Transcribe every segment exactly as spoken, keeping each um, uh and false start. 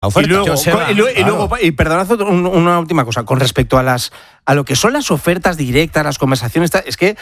Oferta. Y luego, Joseba, y luego, y, luego claro. y perdonad un, una última cosa, con respecto a las a lo que son las ofertas directas, las conversaciones, es que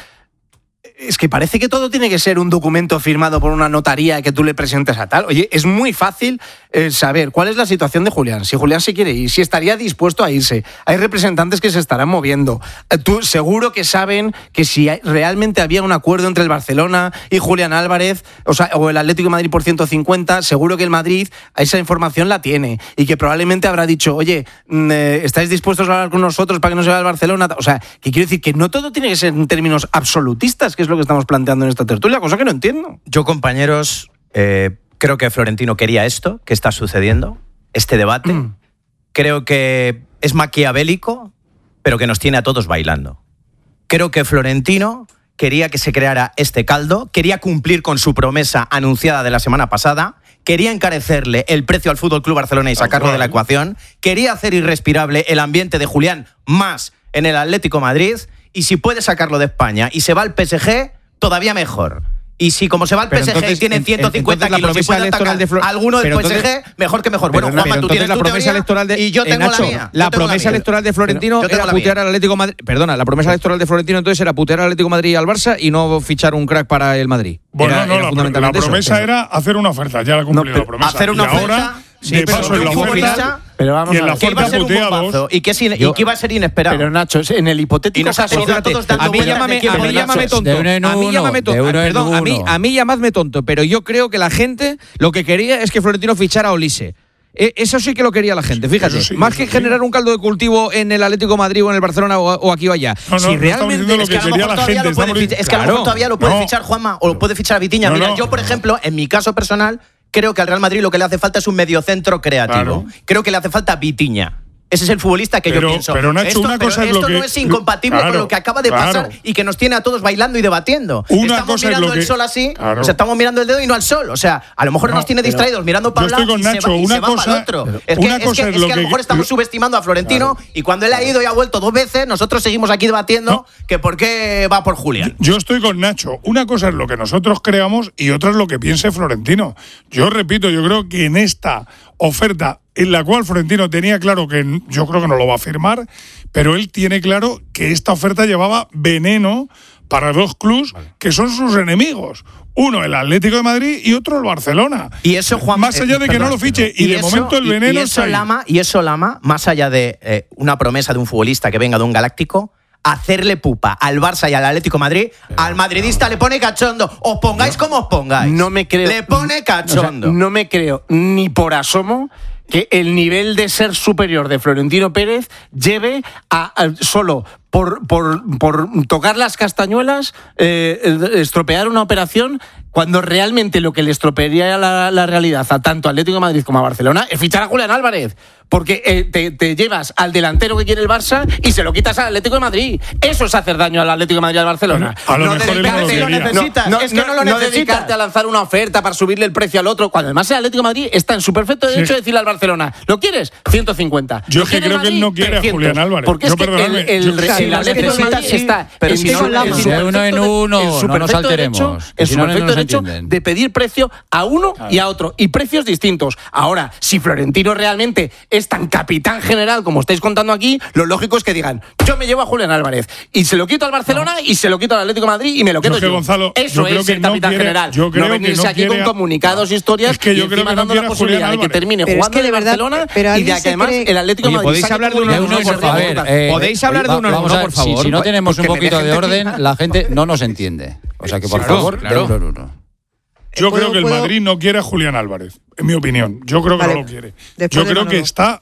es que parece que todo tiene que ser un documento firmado por una notaría que tú le presentes a tal. Oye, es muy fácil eh, saber cuál es la situación de Julián, si Julián se quiere ir, si estaría dispuesto a irse. Hay representantes que se estarán moviendo. Eh, tú seguro que saben que si hay, realmente había un acuerdo entre el Barcelona y Julián Álvarez, o sea, o el Atlético de Madrid por ciento cincuenta, seguro que el Madrid esa información la tiene y que probablemente habrá dicho, oye, eh, ¿estáis dispuestos a hablar con nosotros para que no se vaya al Barcelona? O sea, que quiero decir que no todo tiene que ser en términos absolutistas, que es lo que estamos planteando en esta tertulia, cosa que no entiendo. Yo, compañeros, eh, creo que Florentino quería esto, que está sucediendo, este debate. Mm. Creo que es maquiavélico, pero que nos tiene a todos bailando. Creo que Florentino quería que se creara este caldo, quería cumplir con su promesa anunciada de la semana pasada, quería encarecerle el precio al F C Barcelona y sacarlo de la ecuación, quería hacer irrespirable el ambiente de Julián más en el Atlético de Madrid, y si puede sacarlo de España y se va al P S G, todavía mejor. Y si como se va al P S G entonces, y tiene ciento cincuenta kilos y puede atacar de Flor... alguno del P S G, entonces, mejor que mejor. Bueno, Juanma, tú tienes la tu promesa teoría electoral de, y yo tengo eh, Nacho, la mía. La yo tengo promesa la electoral de Florentino era putear al Atlético de Madrid. Perdona, la promesa electoral de Florentino entonces era putear al Atlético de Madrid y al Barça y no fichar un crack para el Madrid. Bueno, era, no, era la, fundamentalmente la promesa eso. era hacer una oferta, ya la ha cumplido no, la promesa. Hacer una y oferta, ahora, sí, de pero paso en la oferta, pero vamos y en la a ver, oferta puteados. Y que, sin, y que iba a ser inesperado. Pero Nacho, en el hipotético y nos caso, ha todos dando a mí llámame, a mí llámame tonto. A mí llámame tonto. Perdón, a mí, a mí llamadme tonto, pero yo creo que la gente lo que quería es que Florentino fichara a Olise. Eso sí que lo quería la gente, fíjate. Sí, más que sí. generar un caldo de cultivo en el Atlético de Madrid o en el Barcelona o, o aquí o allá. No, no, si no realmente lo que es que a lo mejor la gente, todavía lo puede fichar, es que a lo mejor todavía lo puede no. fichar Juanma o lo puede fichar a Vitinha. No, Mira, no. yo, por ejemplo, en mi caso personal, creo que al Real Madrid lo que le hace falta es un mediocentro creativo. Claro. Creo que le hace falta Vitinha. Ese es el futbolista que pero, yo pienso. Pero Nacho, esto, una pero cosa esto es lo que, no es incompatible claro, con lo que acaba de claro. pasar y que nos tiene a todos bailando y debatiendo. Una estamos cosa mirando es lo que, el sol así, claro. o sea, estamos mirando el dedo y no al sol. O sea, a lo mejor no, nos tiene distraídos mirando para un lado y, Nacho, se va, y una se va cosa, para el otro. Pero, es que, una es cosa que, es, es lo que a lo mejor estamos subestimando a Florentino claro. y cuando él ha ido y ha vuelto dos veces, nosotros seguimos aquí debatiendo no. que por qué va por Julián. Yo estoy con Nacho. Una cosa es lo que nosotros creamos y otra es lo que piense Florentino. Yo repito, yo creo que en esta oferta en la cual Florentino tenía claro que yo creo que no lo va a firmar, pero él tiene claro que esta oferta llevaba veneno para dos clubes vale. que son sus enemigos. Uno el Atlético de Madrid y otro el Barcelona. Y eso, Juan, más allá de eh, que perdón, no lo fiche y, y de eso, momento el veneno y, y eso está ahí. Lama, y eso Lama, más allá de eh, una promesa de un futbolista que venga de un galáctico, hacerle pupa al Barça y al Atlético de Madrid, pero, al madridista no. le pone cachondo. Os pongáis no, como os pongáis. No me creo. Le pone cachondo. O sea, no me creo ni por asomo que el nivel de ser superior de Florentino Pérez lleve a, a solo por, por, por tocar las castañuelas eh, estropear una operación cuando realmente lo que le estropearía la, la realidad a tanto Atlético de Madrid como a Barcelona es fichar a Julián Álvarez. Porque eh, te, te llevas al delantero que quiere el Barça y se lo quitas al Atlético de Madrid. Eso es hacer daño al Atlético de Madrid y al Barcelona. A lo no mejor él no lo lo necesitas. No, no, es que no, no lo no necesitas. Dedicarte a lanzar una oferta para subirle el precio al otro. Cuando además el Atlético de Madrid está en su perfecto derecho sí. de decirle al Barcelona, ¿lo quieres? ciento cincuenta. Yo que creo Madrid, que él no quiere trescientos. A Julián Álvarez. Porque es yo, que perdóname, el, el, yo, el, el, el Atlético de Madrid está pero si no hablamos de uno en uno, no nos alteremos. En su perfecto derecho de pedir precio a uno y a otro. Y precios distintos. Ahora, si Florentino realmente es tan capitán general como estáis contando aquí, lo lógico es que digan, yo me llevo a Julián Álvarez y se lo quito al Barcelona no. y se lo quito al Atlético de Madrid y me lo quedo yo. yo. Gonzalo, Eso yo es ser capitán no quiere, general. Yo creo no venirse que no aquí quiere, con comunicados, historias es que yo y creo encima que no dando la posibilidad de que termine pero jugando es que de en verdad, Barcelona y de que además cree... el Atlético de Madrid podéis hablar de uno en uno, por favor. Podéis hablar de uno en uno, por favor. Si no tenemos un poquito de orden, la gente no nos entiende. O sea que por favor, de uno en uno. Yo creo que el Madrid no quiere a Julián Álvarez, en mi opinión. Yo creo que vale. no lo quiere. Después Yo creo que está,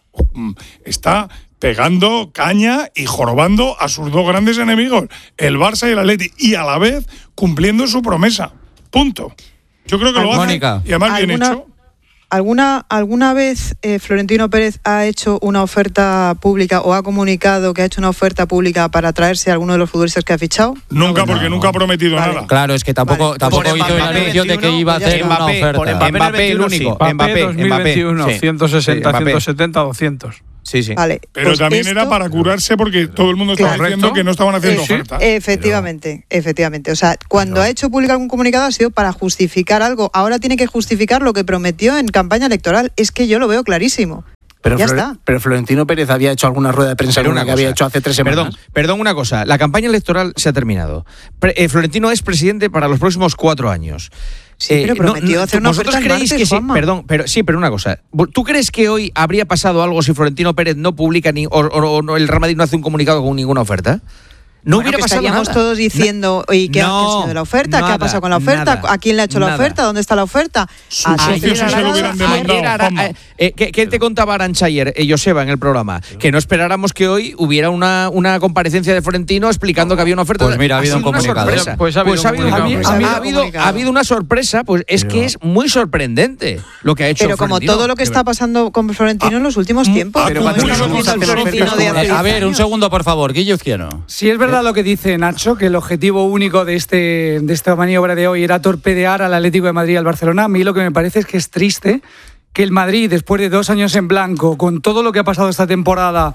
está pegando caña y jorobando a sus dos grandes enemigos, el Barça y el Atleti, y a la vez cumpliendo su promesa. Punto. Yo creo que lo hace y además bien hecho. ¿Alguna, alguna vez eh, Florentino Pérez ha hecho una oferta pública o ha comunicado que ha hecho una oferta pública para traerse a alguno de los futbolistas que ha fichado? Nunca, no, porque no. nunca ha prometido vale. nada. Claro, es que tampoco, vale. tampoco hizo Mbappé, el anuncio de que iba a hacer Mbappé, una oferta. Por Mbappé, Mbappé el único. Mbappé, Mbappé, dos mil veintiuno, Mbappé. ciento sesenta, sí, ciento setenta, doscientos. Sí, sí. Vale, pero pues también esto, era para curarse porque todo el mundo estaba Claro. diciendo que no estaban haciendo Sí, ofertas. Efectivamente, pero, efectivamente. O sea, cuando pero, ha hecho público algún comunicado ha sido para justificar algo. Ahora tiene que justificar lo que prometió en campaña electoral. Es que yo lo veo clarísimo. Pero, ya Flore, está. pero Florentino Pérez había hecho alguna rueda de prensa Pero una una que había cosa. hecho hace tres semanas. Perdón, perdón una cosa. La campaña electoral se ha terminado. Pre- eh, Florentino es presidente para los próximos cuatro años. Sí, pero prometió hacer una ¿Vosotros oferta el creéis martes, que sí? Juanma. Perdón, pero sí, pero una cosa. ¿Tú crees que hoy habría pasado algo si Florentino Pérez no publica ni o, o- o el Real Madrid no hace un comunicado con ninguna oferta? No Bueno, hubiera que pasado estaríamos nada. todos diciendo, ¿y qué, No, ha sido de la oferta? ¿Qué nada, ha pasado con la oferta? nada, ¿A quién le ha hecho nada. la oferta? ¿Dónde está la oferta? Sus Así socios que sí se lo Arara- hubieran demandado. Ayer Ara- Juanma. eh, eh, ¿qué, qué te contaba Arantxa ayer, eh, Joseba, en el programa? Que no esperáramos que hoy hubiera una, una comparecencia de Florentino explicando que había una oferta. Pues mira, ha habido un sido una comunicado. sorpresa. Pues ha habido un comunicado. ha habido- Pues ha habido ha habido- comunicado. ha habido una sorpresa, pues es que es muy sorprendente lo que ha hecho Pero como Florentino. todo lo que De está verdad. pasando con Florentino en los últimos tiempos. pero no cuando es una lo mismo cosa el es hacer Florentino ofertas de como- hace Eh, a ver, diez un años. segundo, por favor. Guillo Izquierdo. Si es verdad lo que dice Nacho, que el objetivo único de, este, de esta maniobra de hoy era torpedear al Atlético de Madrid y al Barcelona, a mí lo que me parece es que es triste que el Madrid, después de dos años en blanco, con todo lo que ha pasado esta temporada,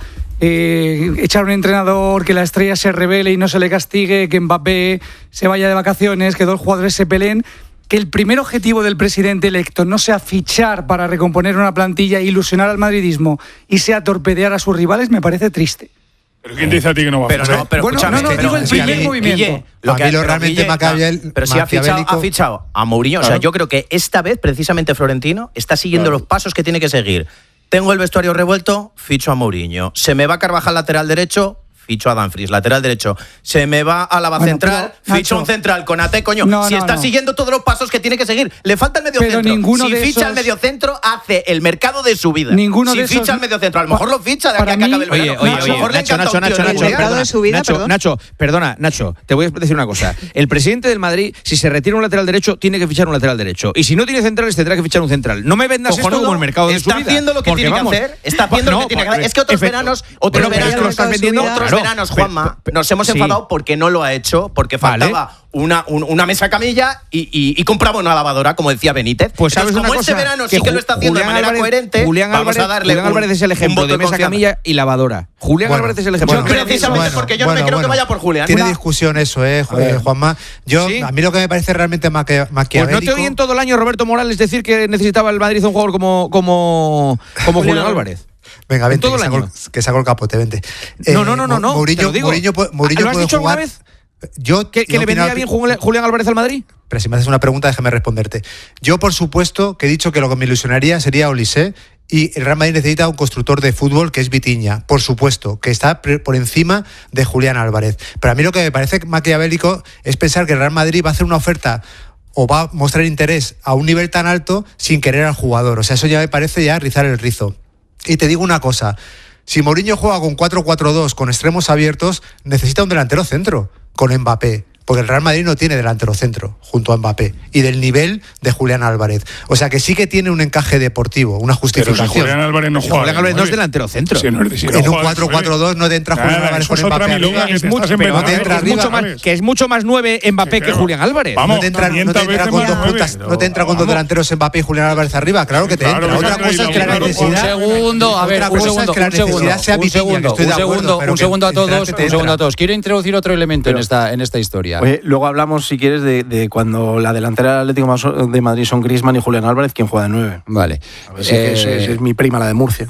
eh, echar un entrenador, que la estrella se revele y no se le castigue, que Mbappé se vaya de vacaciones, que dos jugadores se peleen, que el primer objetivo del presidente electo no sea fichar para recomponer una plantilla e ilusionar al madridismo y sea torpedear a sus rivales, me parece triste. ¿Pero quién te dice a ti que no va a Pero fichar? no, pero Bueno, escúchame, no, no, pero- digo el es que primer Guille, movimiento. Guille, A mí lo pero realmente Guille, maquiavel- no, pero si ha fichado, maquiavélico- ha fichado a Mourinho, o sea, Claro. yo creo que esta vez precisamente Florentino está siguiendo Claro. los pasos que tiene que seguir. Tengo el vestuario revuelto, ficho a Mourinho. Se me va Carvajal lateral derecho, ficho a Dumfries, lateral derecho. Se me va a la Bueno, central, pero, ficho Nacho, un central con Ate, coño. no, si no, está no. siguiendo todos los pasos que tiene que seguir. Le falta el medio Pero centro. ninguno Si de ficha esos- al medio centro, hace el mercado de su vida. Ninguno si de esos- ficha al medio centro, a lo mejor lo ficha de aquí para a que mí- acabe el Oye, verano. oye, A lo oye, mejor le Nacho, encanta Nacho, un tío Nacho, en el Nacho, mercado de su vida, Nacho, perdón. Nacho, perdona, Nacho, te voy a decir una cosa. El presidente del Madrid, si se retira un lateral derecho, tiene que fichar un lateral derecho. Y si no tiene centrales, tendrá que fichar un central. No me vendas esto Cojonudo, como el mercado de su está vida. haciendo lo que Porque, tiene vamos, que hacer. Está haciendo no, lo que tiene que hacer. pues, Es que otros efecto- veranos, otros Pero, pero es que veranos, lo estás vendiendo. otros claro. veranos, Pero- Juanma, pero- nos hemos sí. enfadado porque no lo ha hecho, porque Vale. faltaba una, un- una mesa camilla y, y, y compraba una lavadora, como decía Benítez. Pues sabes Entonces, una como cosa, este verano sí que Ju- lo está haciendo Julián de manera Álvarez- coherente, Julián vamos Álvarez, a darle Julián un- Álvarez es el un ejemplo voto de mesa confianza. camilla y lavadora. Julián Bueno, Álvarez es el ejemplo. bueno, Yo creo que precisamente eso- porque yo no me bueno, creo que bueno. vaya por Julián. Tiene Una- discusión eso, eh, Ju- eh, Juanma. Yo, ¿Sí? a mí lo que me parece realmente maquia- Pues maquiavélico. no te oí en todo el año Roberto Morales decir que necesitaba el Madrid un jugador como, como, como Julián Álvarez. Venga, vente, todo que el saco, año. que saco el capote, vente. No, no, no, no, no, Mourinho, te lo digo. Mourinho, pu- Mourinho ¿Lo has puede dicho alguna jugar. vez? Yo, ¿Que, que yo le opinaba- vendría bien Julián Julián Álvarez al Madrid? Pero si me haces una pregunta, déjame responderte. Yo, por supuesto, que he dicho que lo que me ilusionaría sería Olise y el Real Madrid necesita un constructor de fútbol que es Vitinha, por supuesto, que está pre- por encima de Julián Álvarez. Pero a mí lo que me parece maquiavélico es pensar que el Real Madrid va a hacer una oferta o va a mostrar interés a un nivel tan alto sin querer al jugador. O sea, eso ya me parece ya rizar el rizo. Y te digo una cosa, si Mourinho juega con cuatro cuatro dos, con extremos abiertos, necesita un delantero centro, con Mbappé. Porque el Real Madrid no tiene delantero centro junto a Mbappé y del nivel de Julián Álvarez. O sea que sí que tiene un encaje deportivo, una Pero si justificación. Julián Álvarez no Si juega. Julián de Álvarez no es nueve. delantero centro. Si no es- si no en un juega de cuatro cuatro dos no te entra Nada, Julián Álvarez eso con es otra Mbappé milonga arriba. que Es te mucho, estás pero no te inventando. entra es mucho arriba. más, que es mucho más nueve Mbappé Sí, que claro. Julián Álvarez. Vamos, No te entra, no te quinientas entra veces con más dos nueve. putas, no te entra con dos Vamos. delanteros Mbappé y Julián Álvarez arriba, claro que te Claro, entra. claro, Otra cosa es que la claro, necesidad. Un segundo, a ver, Otra un cosa es segundo, que la un segundo, necesidad sea un Vitinha, que segundo, estoy de un acuerdo, segundo, pero un que segundo a entrarte todos, te un entra. segundo a todos. Quiero introducir otro elemento en esta, en esta historia. Oye, luego hablamos, si quieres, de, de cuando la delantera del Atlético de Madrid son Griezmann y Julián Álvarez, quien juega de nueve. Vale. A ver si que es, es- es mi prima, la de Murcia.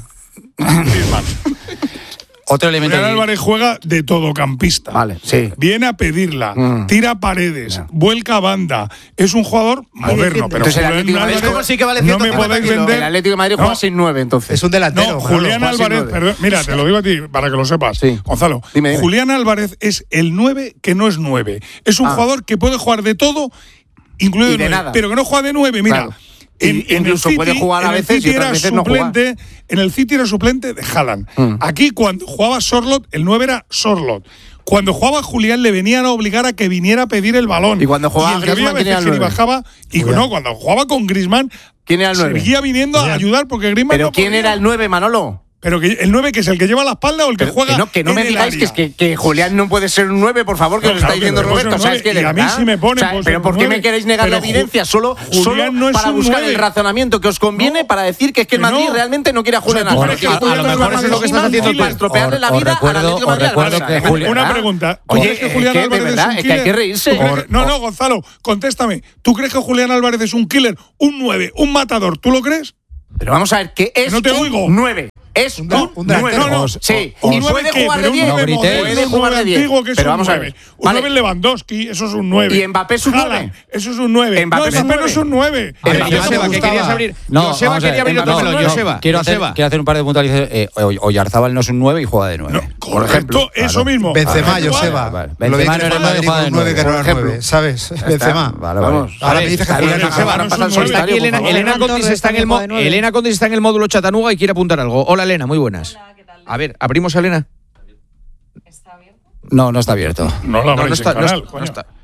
Otro elemento. Julián aquí. Álvarez juega de todocampista. Vale, sí. Viene a pedirla, Mm. tira paredes, Ya. vuelca banda. Es un jugador moderno, defiende. pero Entonces, el Julián Atlético de Madrid- Álvarez ¿Cómo sí que vale no me ciento cincuenta podéis kilos? vender. El Atlético de Madrid No. juega sin nueve, entonces. Es un delantero. No, Manolo. Julián juega sin Álvarez, nueve. perdón, mira, te lo digo a ti para que lo sepas, Sí. Gonzalo. Dime, dime. Julián Álvarez es el nueve que no es nueve. Es un Ah. jugador que puede jugar de todo, incluido Y de nueve, nada. pero que no juega de nueve. Mira, Claro. en, Y- en el incluso City, puede jugar a en el veces y City otras era veces no juega. suplente, en el City era suplente de Haaland. Mm. Aquí cuando jugaba Sorlot, el nueve era Sorlot. Cuando jugaba Julián le venían a obligar a que viniera a pedir el balón. Y cuando jugaba el que había Griezmann, ¿quién veces era el que ni nueve? bajaba y Julián. no, cuando jugaba con Griezmann ¿Quién era el nueve? seguía viniendo a ayudar porque Griezmann ¿Pero no quién podía. era el nueve, Manolo? Pero que el nueve, que es el que lleva la espalda o el que Pero juega. Que no, que no en me el digáis que, área. es que, que Julián no puede ser un nueve, por favor, que No, os está claro que diciendo puede ser Roberto. un O sea, es nueve, que de y a mí verdad, sí me pone, o sea, puede ser pero un ¿por qué nueve. me queréis negar Pero la evidencia? Solo, Julián solo no es para un buscar nueve. el razonamiento que os conviene No. para decir que es que el Que Madrid no. realmente no quiere a Julián O sea, ¿tú Álvarez. crees que A- Julián a lo mejor Álvarez eso es lo que es estás un haciendo killer? para estropearle la Os vida recuerdo- al Atlético de os Madrid. al recuerdo Barça. que De Julián- verdad. Una pregunta. ¿Tú Oye, crees que Julián es que de Álvarez verdad, es un es que hay killer? que reírse. ¿Tú crees Or- que- No, no, Gonzalo, contéstame. ¿Tú crees que Julián Álvarez es un killer, un nueve, un matador? ¿Tú lo crees? Pero vamos a ver, ¿qué es No te un oigo. nueve? Es Un un, dra- un nueve. delantero. No, no. Sí, ¿Un y nueve puede qué? jugar de Pero un diez. nueve No gritéis. moderno, Puede un jugar nueve de diez. antiguo, que es Pero un vamos a nueve. ver. Un Vale. nueve Lewandowski, eso es un nueve. ¿Y Mbappé es un Haaland, nueve? eso es un nueve. Mbappé No, es un Mbappé no es un nueve. A ver, Mbappé Joseba, me que gustaba. querías abrir. No, Joseba vamos a ver, quería abrir no, otro no, melón. no, Joseba, quiero, hacer, Joseba. quiero hacer un par de puntualizaciones. Eh, Oy- Oyarzábal no es un nueve y juega de nueve. No, correcto, eso Claro. mismo. Benzema, Igual. Joseba. Vale. Lo bien Benzema que no era juega nueve, Madrid juega con de un nueve que no por era ejemplo. nueve, ¿sabes? está. Benzema. Vale, Vamos. vale. Ahora me dices que A ver, Julián Joseba, Álvarez. ahora pasa al es un Está aquí solitario, por Elena, favor. Elena Fernando Condis Torres está en el mo- también juega de nueve. Elena Condis está en el módulo Chattanooga y quiere apuntar algo. Hola Elena, muy buenas. A ver, abrimos a Elena. No, no está abierto. No lo No, abráis no está, en no canal, está, coño. no está.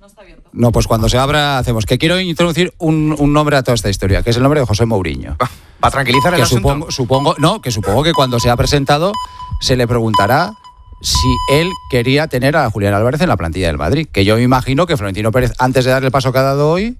No, pues cuando se abra hacemos. Que quiero introducir un, un nombre a toda esta historia, que es el nombre de José Mourinho. Para tranquilizar el Que asunto. supongo, supongo, no, que supongo que cuando sea presentado se le preguntará si él quería tener a Julián Álvarez en la plantilla del Madrid. Que yo me imagino que Florentino Pérez, antes de dar el paso que ha dado hoy,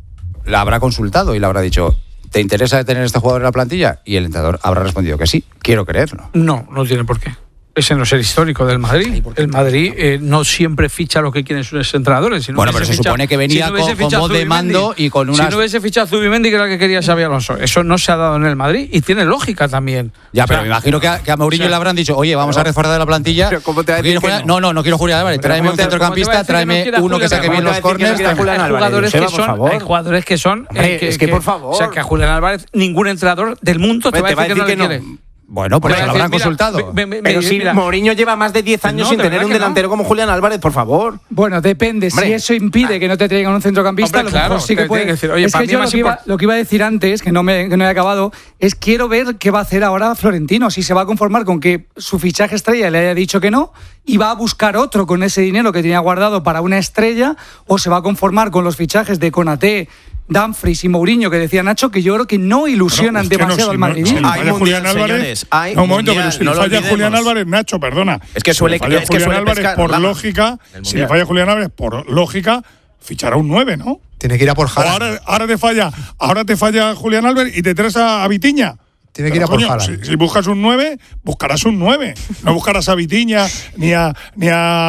la habrá consultado y le habrá dicho: ¿te interesa tener este jugador en la plantilla? Y el entrenador habrá respondido que sí, quiero creerlo. No, no tiene por qué. Ese no es el histórico del Madrid. El Madrid eh, no siempre ficha lo que quieren sus entrenadores. Si no Bueno, hubiese pero se supone que venía no hubiese con- con fichado voz de Zubimendi, mando y con unas- Si no hubiese fichado Zubimendi, que era lo que quería Xabi Alonso. Eso no se ha dado en el Madrid y tiene lógica también. Ya, O sea, pero me imagino que a, que a Mourinho o sea, le habrán dicho: oye, vamos a reforzar la plantilla. Pero ¿cómo te va a decir ¿Quieres que Julián? no? No, no, no quiero Julián Álvarez. Pero Tráeme ¿cómo un te- centrocampista, ¿cómo te va a decir que no tráeme quiere a uno que Julián saque bien Álvarez? los ¿Cómo te va a decir que no corners. quiere a Julián hay Álvarez? jugadores que Joseba, por son, favor. hay jugadores que son, Hombre, eh, es que, por favor. O sea, que a Julián Álvarez ningún entrenador del mundo te va a decir que no le quiere. Bueno, pues Te va a lo decir, habrán mira, consultado. me- me- me- Pero si mira, Mourinho lleva más de diez años No, sin de tener verdad un que no. delantero como Julián Álvarez, por favor. Bueno, depende. Hombre. Si eso impide que no te traigan un centrocampista, Hombre, a lo mejor claro, sí que te puede. tiene que decir, oye, es para que mí yo lo más que, iba, import- lo que iba a decir antes, que no, me, que no he acabado, es quiero ver qué va a hacer ahora Florentino. Si se va a conformar con que su fichaje estrella le haya dicho que no y va a buscar otro con ese dinero que tenía guardado para una estrella, o se va a conformar con los fichajes de Konaté, Dumfries y Mourinho, que decía Nacho, que yo creo que no ilusionan Bueno, es que no, demasiado si al no- madridismo. si le Hay falla mundial, Julián Álvarez. señores, hay No, un momento, mundial, pero si no le lo falla olvidemos. Julián Álvarez, Nacho, perdona. Es que Si suele- le falla es que Julián suele Álvarez, pescar por lama. lógica, El si le mundial. falla Julián Álvarez, por lógica, fichará un nueve, ¿no? Tiene que ir a por O Haaland. ahora, ahora te falla, ahora te falla Julián Álvarez y te traes a, a Vitiña. Tiene que ir a Pero, por coño, Haaland. si, si buscas un nueve, buscarás un nueve. No buscarás a Vitiña, ni a, ni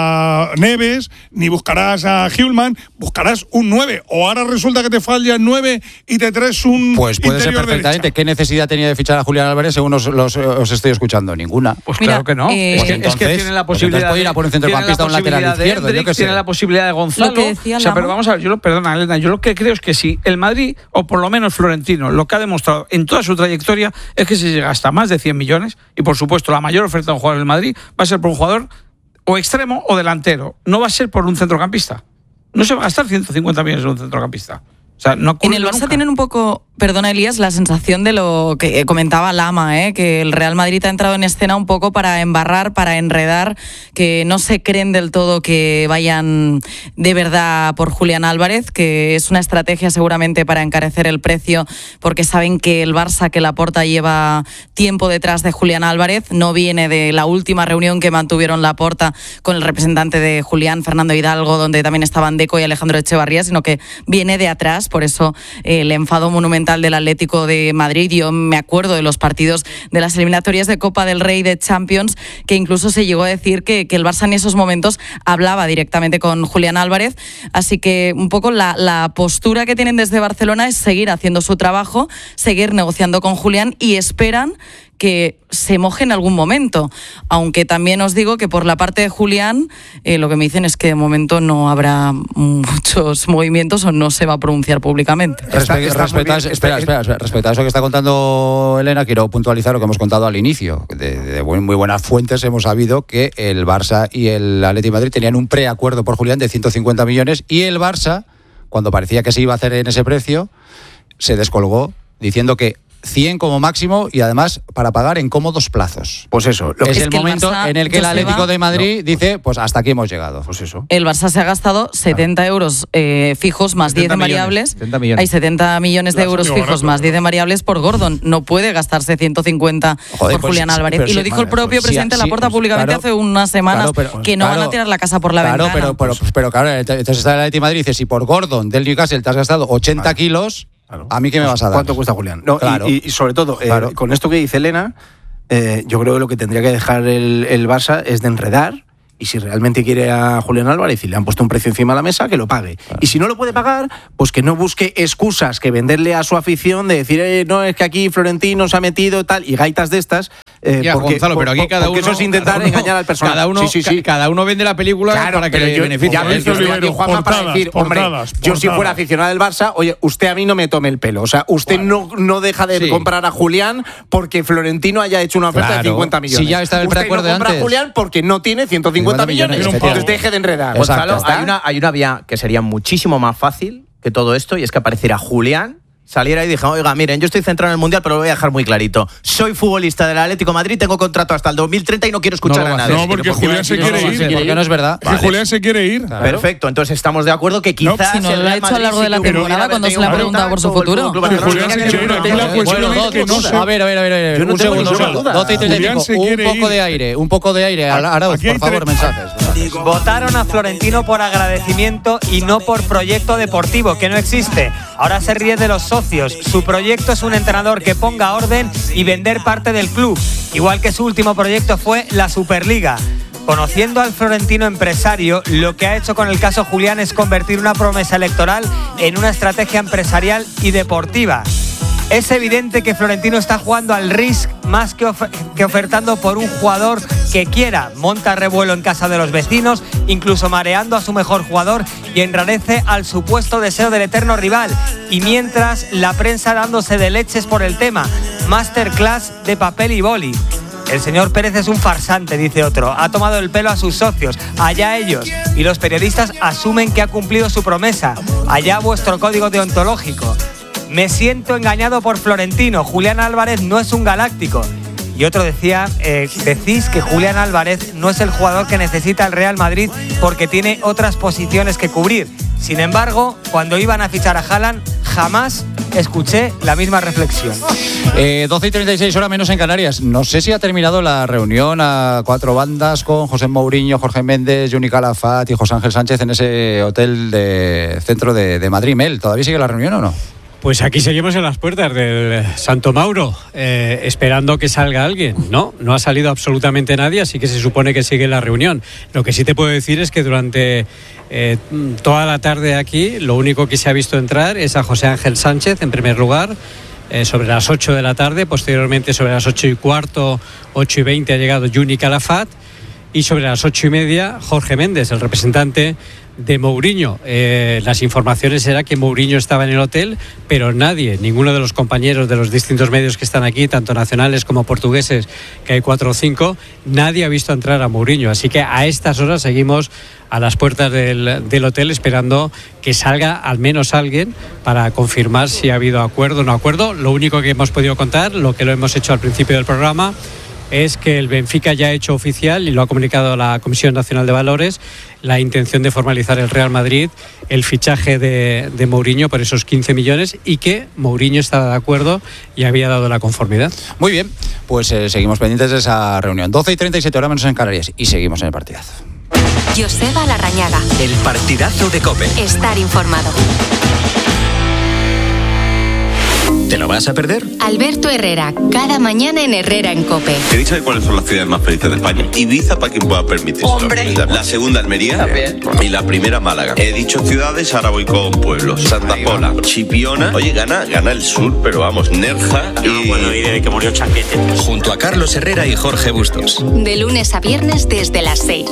a Neves, ni buscarás a Hjulman, buscarás un nueve. O ahora resulta que te falla el nueve y te traes un Pues puede ser interior perfectamente. derecha. ¿Qué necesidad tenía de fichar a Julián Álvarez según os, los- os estoy escuchando? Ninguna. Pues Mira, claro que no. eh, es, que, Pues es que entonces- tiene la pues posibilidad. entonces puede ir a por un tiene la centrocampista, un lateral posibilidad de izquierdo, yo Hendrix, qué sé. Tiene la posibilidad de Gonzalo. Lo que decía o sea, Lama. pero vamos a ver, yo lo, perdona, Elena, yo lo que creo es que si el Madrid, o por lo menos Florentino, lo que ha demostrado en toda su trayectoria es que se llega hasta más de cien millones, y por supuesto la mayor oferta de un jugador del Madrid va a ser por un jugador o extremo o delantero. No va a ser por un centrocampista. No se va a gastar ciento cincuenta millones en un centrocampista. O sea, no En el Barça nunca. tienen un poco, perdona Elías, la sensación de lo que comentaba Lama, ¿eh? Que el Real Madrid ha entrado en escena un poco para embarrar, para enredar, que no se creen del todo que vayan de verdad por Julián Álvarez, que es una estrategia seguramente para encarecer el precio, porque saben que el Barça, que Laporta lleva tiempo detrás de Julián Álvarez, no viene de la última reunión que mantuvieron Laporta con el representante de Julián, Fernando Hidalgo, donde también estaban Deco y Alejandro Echevarría, sino que viene de atrás. Por eso eh, el enfado monumental del Atlético de Madrid. Yo me acuerdo de los partidos de las eliminatorias de Copa del Rey, de Champions, que incluso se llegó a decir que, que el Barça en esos momentos hablaba directamente con Julián Álvarez. Así que un poco la, la postura que tienen desde Barcelona es seguir haciendo su trabajo, seguir negociando con Julián, y esperan que se moje en algún momento. Aunque también os digo que por la parte de Julián, eh, lo que me dicen es que de momento no habrá muchos movimientos o no se va a pronunciar públicamente. Está- Respe- está muy respecto, a bien. eso, espera, espera, espera. Respecto a eso que está contando Elena, quiero puntualizar lo que hemos contado al inicio. De, de buen- muy buenas fuentes hemos sabido que el Barça y el Atlético de Madrid tenían un preacuerdo por Julián de ciento cincuenta millones, y el Barça, cuando parecía que se iba a hacer en ese precio, se descolgó diciendo que cien como máximo y además para pagar en cómodos plazos. Pues eso. Lo es, es el momento el Barça, en el que el Atlético de Madrid no. dice, pues hasta aquí hemos llegado. Pues eso. El Barça se ha gastado setenta euros eh, fijos más diez en variables. setenta millones. Hay setenta millones de euros fijos barato, más diez en variables por Gordon. No puede gastarse ciento cincuenta Joder, por pues, Julián Álvarez. Y lo sí, dijo el propio pues, presidente sí, Laporta sí, públicamente pues, claro, hace unas semanas claro, pero, que no claro, van a tirar la casa por la claro, ventana. Pero, pero, pero, pero claro, entonces está el Atlético de Madrid y dice, si por Gordon del Newcastle te has gastado ochenta claro. kilos, claro. ¿a mí qué me vas a dar? ¿Cuánto cuesta Julián? No, claro. y, y sobre todo, eh, claro. con esto que dice Elena, eh, yo creo que lo que tendría que dejar el, el Barça es de enredar. Y si realmente quiere a Julián Álvarez y le han puesto un precio encima de la mesa, que lo pague. Claro. Y si no lo puede pagar, pues que no busque excusas que venderle a su afición de decir, eh, no, es que aquí Florentino se ha metido tal, y gaitas de estas. Eh, ya, porque, Gonzalo, pero aquí por, cada porque uno, eso es intentar uno, engañar al personal. Cada uno, sí, sí, sí. Ca, cada uno vende la película claro, para que le beneficie. Ya ves, yo estoy aquí, Juanma, portadas, para decir, hombre, portadas, yo portadas. Si fuera aficionado del Barça, oye, usted a mí no me tome el pelo. O sea, usted bueno. no, no deja de sí. comprar a Julián porque Florentino haya hecho una oferta claro. de cincuenta millones. Si ya está el preacuerdo usted no compra antes. a Julián porque no tiene ciento cincuenta millones. Entonces deje de enredar. Gonzalo, hay una, hay una vía que sería muchísimo más fácil que todo esto, y es que apareciera Julián, saliera y dijera, oiga, miren, yo estoy centrado en el Mundial, pero lo voy a dejar muy clarito. Soy futbolista del Atlético de Madrid, tengo contrato hasta el dos mil treinta y no quiero escuchar no, a nadie. No, porque Julián se quiere ir. Porque no es verdad. Vale. Julián se quiere ir. Claro. Perfecto, entonces estamos de acuerdo que quizás... Si no lo ha hecho a lo largo de la temporada cuando se le ha preguntado por su futuro. Julián se quiere ir. Aquí la cuestión es que no se... A ver, a ver, a ver. Un segundo, un segundo. doce y treinta y cinco. Un poco de aire, un poco de aire. Arauz, por favor, mensajes. Votaron a Florentino por agradecimiento y no por proyecto deportivo, que no existe. Ahora se ríe de los socios. Su proyecto es un entrenador que ponga orden y vender parte del club, igual que su último proyecto fue la Superliga. Conociendo al florentino empresario, lo que ha hecho con el caso Julián es convertir una promesa electoral en una estrategia empresarial y deportiva. Es evidente que Florentino está jugando al risk más que, of- que ofertando por un jugador que quiera. Monta revuelo en casa de los vecinos, incluso mareando a su mejor jugador, y enrarece al supuesto deseo del eterno rival. Y mientras, la prensa dándose de leches por el tema. Masterclass de papel y boli. El señor Pérez es un farsante, dice otro. Ha tomado el pelo a sus socios. Allá ellos. Y los periodistas asumen que ha cumplido su promesa. Allá vuestro código deontológico. Me siento engañado por Florentino. Julián Álvarez no es un galáctico. Y otro decía, eh, decís que Julián Álvarez no es el jugador que necesita el Real Madrid porque tiene otras posiciones que cubrir. Sin embargo, cuando iban a fichar a Haaland, jamás escuché la misma reflexión. Eh, doce y treinta y seis, horas menos en Canarias. No sé si ha terminado la reunión a cuatro bandas con José Mourinho, Jorge Méndez, Johnny Calafat y José Ángel Sánchez en ese hotel de centro de, de Madrid. Mel, ¿todavía sigue la reunión o no? Pues aquí seguimos en las puertas del Santo Mauro, eh, esperando que salga alguien. No, no ha salido absolutamente nadie, así que se supone que sigue la reunión. Lo que sí te puedo decir es que durante eh, toda la tarde aquí, lo único que se ha visto entrar es a José Ángel Sánchez, en primer lugar, eh, sobre las ocho de la tarde. Posteriormente, sobre las ocho y cuarto, ocho y veinte, ha llegado Johnny Calafat. Y sobre las ocho y media, Jorge Méndez, el representante de Mourinho. Eh, las informaciones eran que Mourinho estaba en el hotel, pero nadie, ninguno de los compañeros de los distintos medios que están aquí, tanto nacionales como portugueses, que hay cuatro o cinco, nadie ha visto entrar a Mourinho. Así que a estas horas seguimos a las puertas del, del hotel esperando que salga al menos alguien para confirmar si ha habido acuerdo o no acuerdo. Lo único que hemos podido contar, lo que lo hemos hecho al principio del programa, es que el Benfica ya ha hecho oficial, y lo ha comunicado la Comisión Nacional de Valores, la intención de formalizar el Real Madrid el fichaje de, de Mourinho por esos quince millones, y que Mourinho estaba de acuerdo y había dado la conformidad. Muy bien, pues eh, seguimos pendientes de esa reunión. doce y treinta y siete, horas menos en Canarias, y seguimos en el partidazo. Joseba Larrañaga. El partidazo de COPE. Estar informado. ¿Te lo vas a perder? Alberto Herrera, cada mañana en Herrera en COPE. ¿Te he dicho de cuáles son las ciudades más felices de España? Ibiza, para quien pueda permitirse. ¡Hombre! La segunda, Almería. También. Y la primera, Málaga. He dicho ciudades, ahora voy con pueblos. Santa Pola, Chipiona. Oye, gana, gana el sur, pero vamos, Nerja y... No, bueno, y desde que murió Chanquete. Junto a Carlos Herrera y Jorge Bustos. De lunes a viernes desde las seis.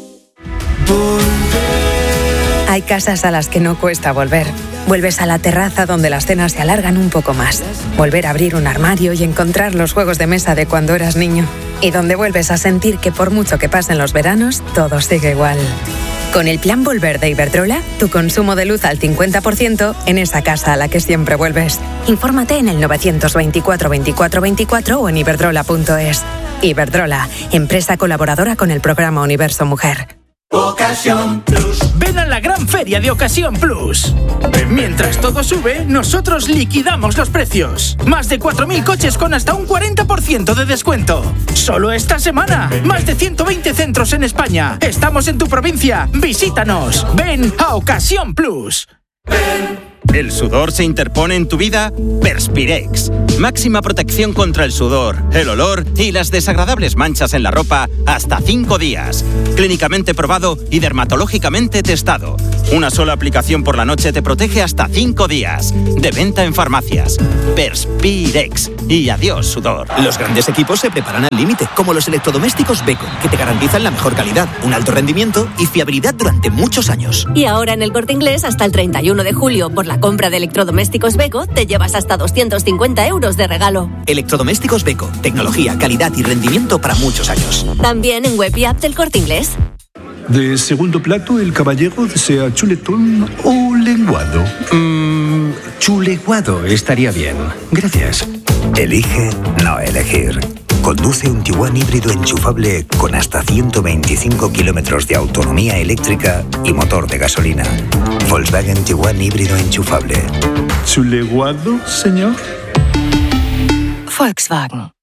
Hay casas a las que no cuesta volver. Vuelves a la terraza donde las cenas se alargan un poco más. Volver a abrir un armario y encontrar los juegos de mesa de cuando eras niño. Y donde vuelves a sentir que por mucho que pasen los veranos, todo sigue igual. Con el plan Volver de Iberdrola, tu consumo de luz al cincuenta por ciento en esa casa a la que siempre vuelves. Infórmate en el novecientos veinticuatro veinticuatro veinticuatro o en iberdrola punto es. Iberdrola, empresa colaboradora con el programa Universo Mujer. Ocasión Plus. Ven a la gran feria de Ocasión Plus. Mientras todo sube, nosotros liquidamos los precios. Más de cuatro mil coches con hasta un cuarenta por ciento de descuento. Solo esta semana. Más de ciento veinte centros en España. Estamos en tu provincia. Visítanos. Ven a Ocasión Plus. ¿El sudor se interpone en tu vida? Perspirex. Máxima protección contra el sudor, el olor y las desagradables manchas en la ropa hasta cinco días. Clínicamente probado y dermatológicamente testado. Una sola aplicación por la noche te protege hasta cinco días. De venta en farmacias. Perspirex. Y adiós, sudor. Los grandes equipos se preparan al límite, como los electrodomésticos Beko, que te garantizan la mejor calidad, un alto rendimiento y fiabilidad durante muchos años. Y ahora en el Corte Inglés, hasta el treinta y uno de julio, por la compra de electrodomésticos Beko, te llevas hasta doscientos cincuenta euros de regalo. Electrodomésticos Beko, tecnología, calidad y rendimiento para muchos años. También en web y app del Corte Inglés. De segundo plato, el caballero desea chuletón o lenguado. Mmm, chuleguado estaría bien. Gracias. Elige no elegir. Conduce un Tiguan híbrido enchufable con hasta ciento veinticinco kilómetros de autonomía eléctrica y motor de gasolina. Volkswagen Tiguan híbrido enchufable. ¿Chuleguado, señor? Volkswagen.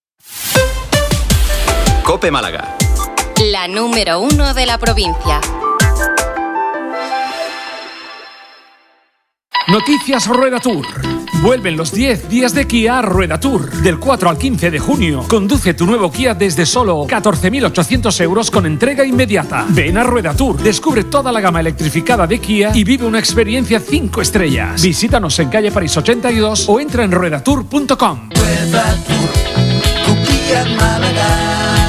COPE Málaga. La número uno de la provincia. Noticias Rueda Tour. Vuelven los diez días de Kia a Rueda Tour. Del cuatro al quince de junio. Conduce tu nuevo Kia desde solo catorce mil ochocientos euros con entrega inmediata. Ven a Rueda Tour. Descubre toda la gama electrificada de Kia y vive una experiencia cinco estrellas. Visítanos en calle París ochenta y dos o entra en rueda tour punto com. Rueda Tour. Tu Kia Málaga.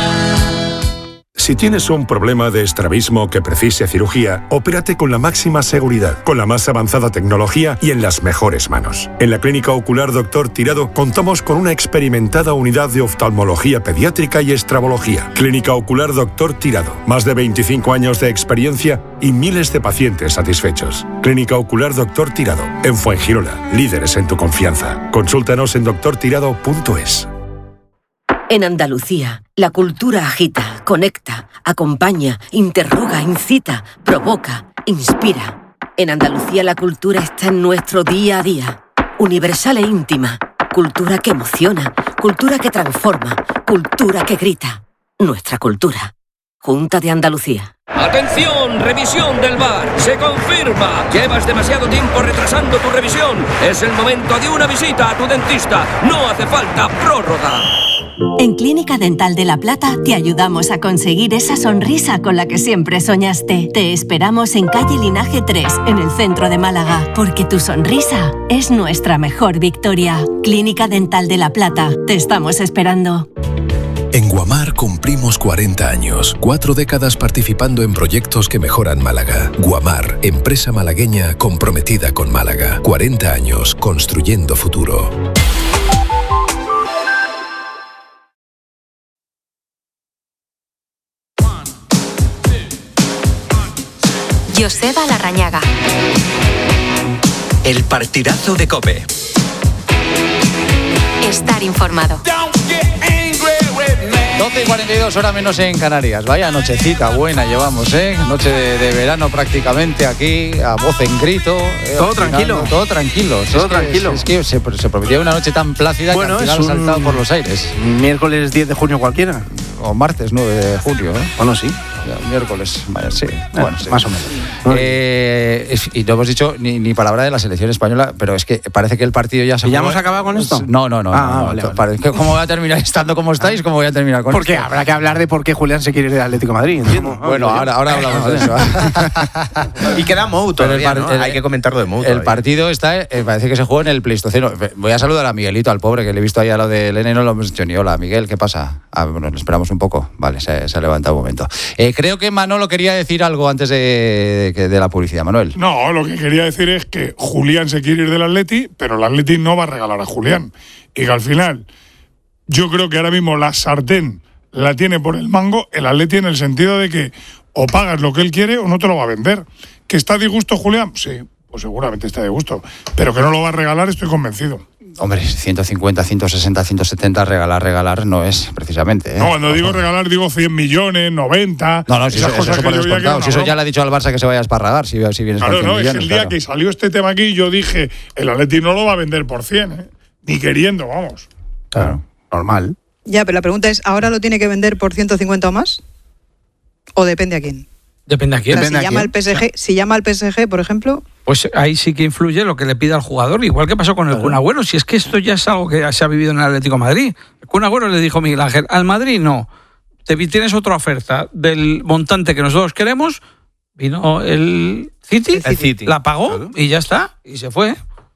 Si tienes un problema de estrabismo que precise cirugía, opérate con la máxima seguridad, con la más avanzada tecnología y en las mejores manos. En la Clínica Ocular Doctor Tirado contamos con una experimentada unidad de oftalmología pediátrica y estrabología. Clínica Ocular Doctor Tirado. Más de veinticinco años de experiencia y miles de pacientes satisfechos. Clínica Ocular Doctor Tirado. En Fuengirola. Líderes en tu confianza. Consúltanos en doctor tirado punto es. En Andalucía, la cultura agita, conecta, acompaña, interroga, incita, provoca, inspira. En Andalucía la cultura está en nuestro día a día. Universal e íntima. Cultura que emociona, cultura que transforma, cultura que grita. Nuestra cultura. Junta de Andalucía. ¡Atención! ¡Revisión del V A R! ¡Se confirma! Llevas demasiado tiempo retrasando tu revisión. Es el momento de una visita a tu dentista. No hace falta prórroga. En Clínica Dental de La Plata te ayudamos a conseguir esa sonrisa con la que siempre soñaste. Te esperamos en calle Linaje tres, en el centro de Málaga, porque tu sonrisa es nuestra mejor victoria. Clínica Dental de La Plata, te estamos esperando. En Guamar cumplimos cuarenta años, cuatro décadas participando en proyectos que mejoran Málaga. Guamar, empresa malagueña comprometida con Málaga. cuarenta años construyendo futuro. Joseba Larrañaga. El partidazo de COPE. Estar informado. doce y cuarenta y dos, hora menos en Canarias. Vaya nochecita buena llevamos, ¿eh? Noche de, de verano prácticamente aquí, a voz en grito. Eh, todo, final, tranquilo. No, todo tranquilo. Todo es tranquilo. Que, es, es que se, se prometía una noche tan plácida bueno, que al final es un... ha saltado por los aires. Miércoles diez de junio cualquiera. O martes nueve de julio, ¿eh? Bueno, sí. Ya, miércoles, vale, sí. Bueno, bueno, sí. Más o menos. Eh, y no hemos dicho ni, ni palabra de la selección española, pero es que parece que el partido ya se... ¿Y ya hemos acabado con esto? No, no, no. Ah, no, no, vale, no. vale. ¿Cómo voy a terminar estando como estáis? ¿Cómo voy a terminar con Porque esto? habrá que hablar de por qué Julián se quiere ir del Atlético de Madrid, entiendo. Bueno, ahora, ahora hablamos de eso. Y queda Mou todavía, el, ¿no? el, Hay que comentarlo de Mou El todavía. partido está, eh, parece que se juega en el Pleistoceno. Voy a saludar a Miguelito, al pobre, que le he visto ahí a lo del N, no lo hemos dicho ni hola. Miguel, ¿qué pasa? Ah, bueno, lo esperamos un poco. Vale, se, se ha levantado un momento. Eh, creo que Manolo quería decir algo antes de, de, de la publicidad. Manuel. No, lo que quería decir es que Julián se quiere ir del Atleti, pero el Atleti no va a regalar a Julián. Y que al final, yo creo que ahora mismo la sartén la tiene por el mango el Atleti, en el sentido de que o pagas lo que él quiere o no te lo va a vender. ¿Que está a disgusto Julián? Sí, pues seguramente está a disgusto. Pero que no lo va a regalar, estoy convencido. Hombre, ciento cincuenta, ciento sesenta, ciento setenta, regalar, regalar no es, precisamente. ¿eh? No, cuando digo regalar, digo cien millones, noventa. No, no, si esas eso, cosas eso que por yo veía que era descontado. una Si eso broma. ya le ha dicho al Barça que se vaya a esparragar, si, si vienes Claro, con cien no, millones. es el día claro. que salió este tema aquí, yo dije, el Atleti no lo va a vender por cien, ¿eh? Ni queriendo, vamos. Claro, normal. Ya, pero la pregunta es, ¿ahora lo tiene que vender por ciento cincuenta o más? ¿O depende a quién? Depende a quién. O sea, Depende si, a llama quién. al P S G, si llama al P S G, por ejemplo... Pues ahí sí que influye lo que le pida al jugador, igual que pasó con el Kun Agüero. Si es que esto ya es algo que se ha vivido en el Atlético de Madrid. El Kun Agüero le dijo a Miguel Ángel, al Madrid no, te tienes otra oferta del montante que nosotros queremos, vino el City, El City. la pagó y ya está, y se fue.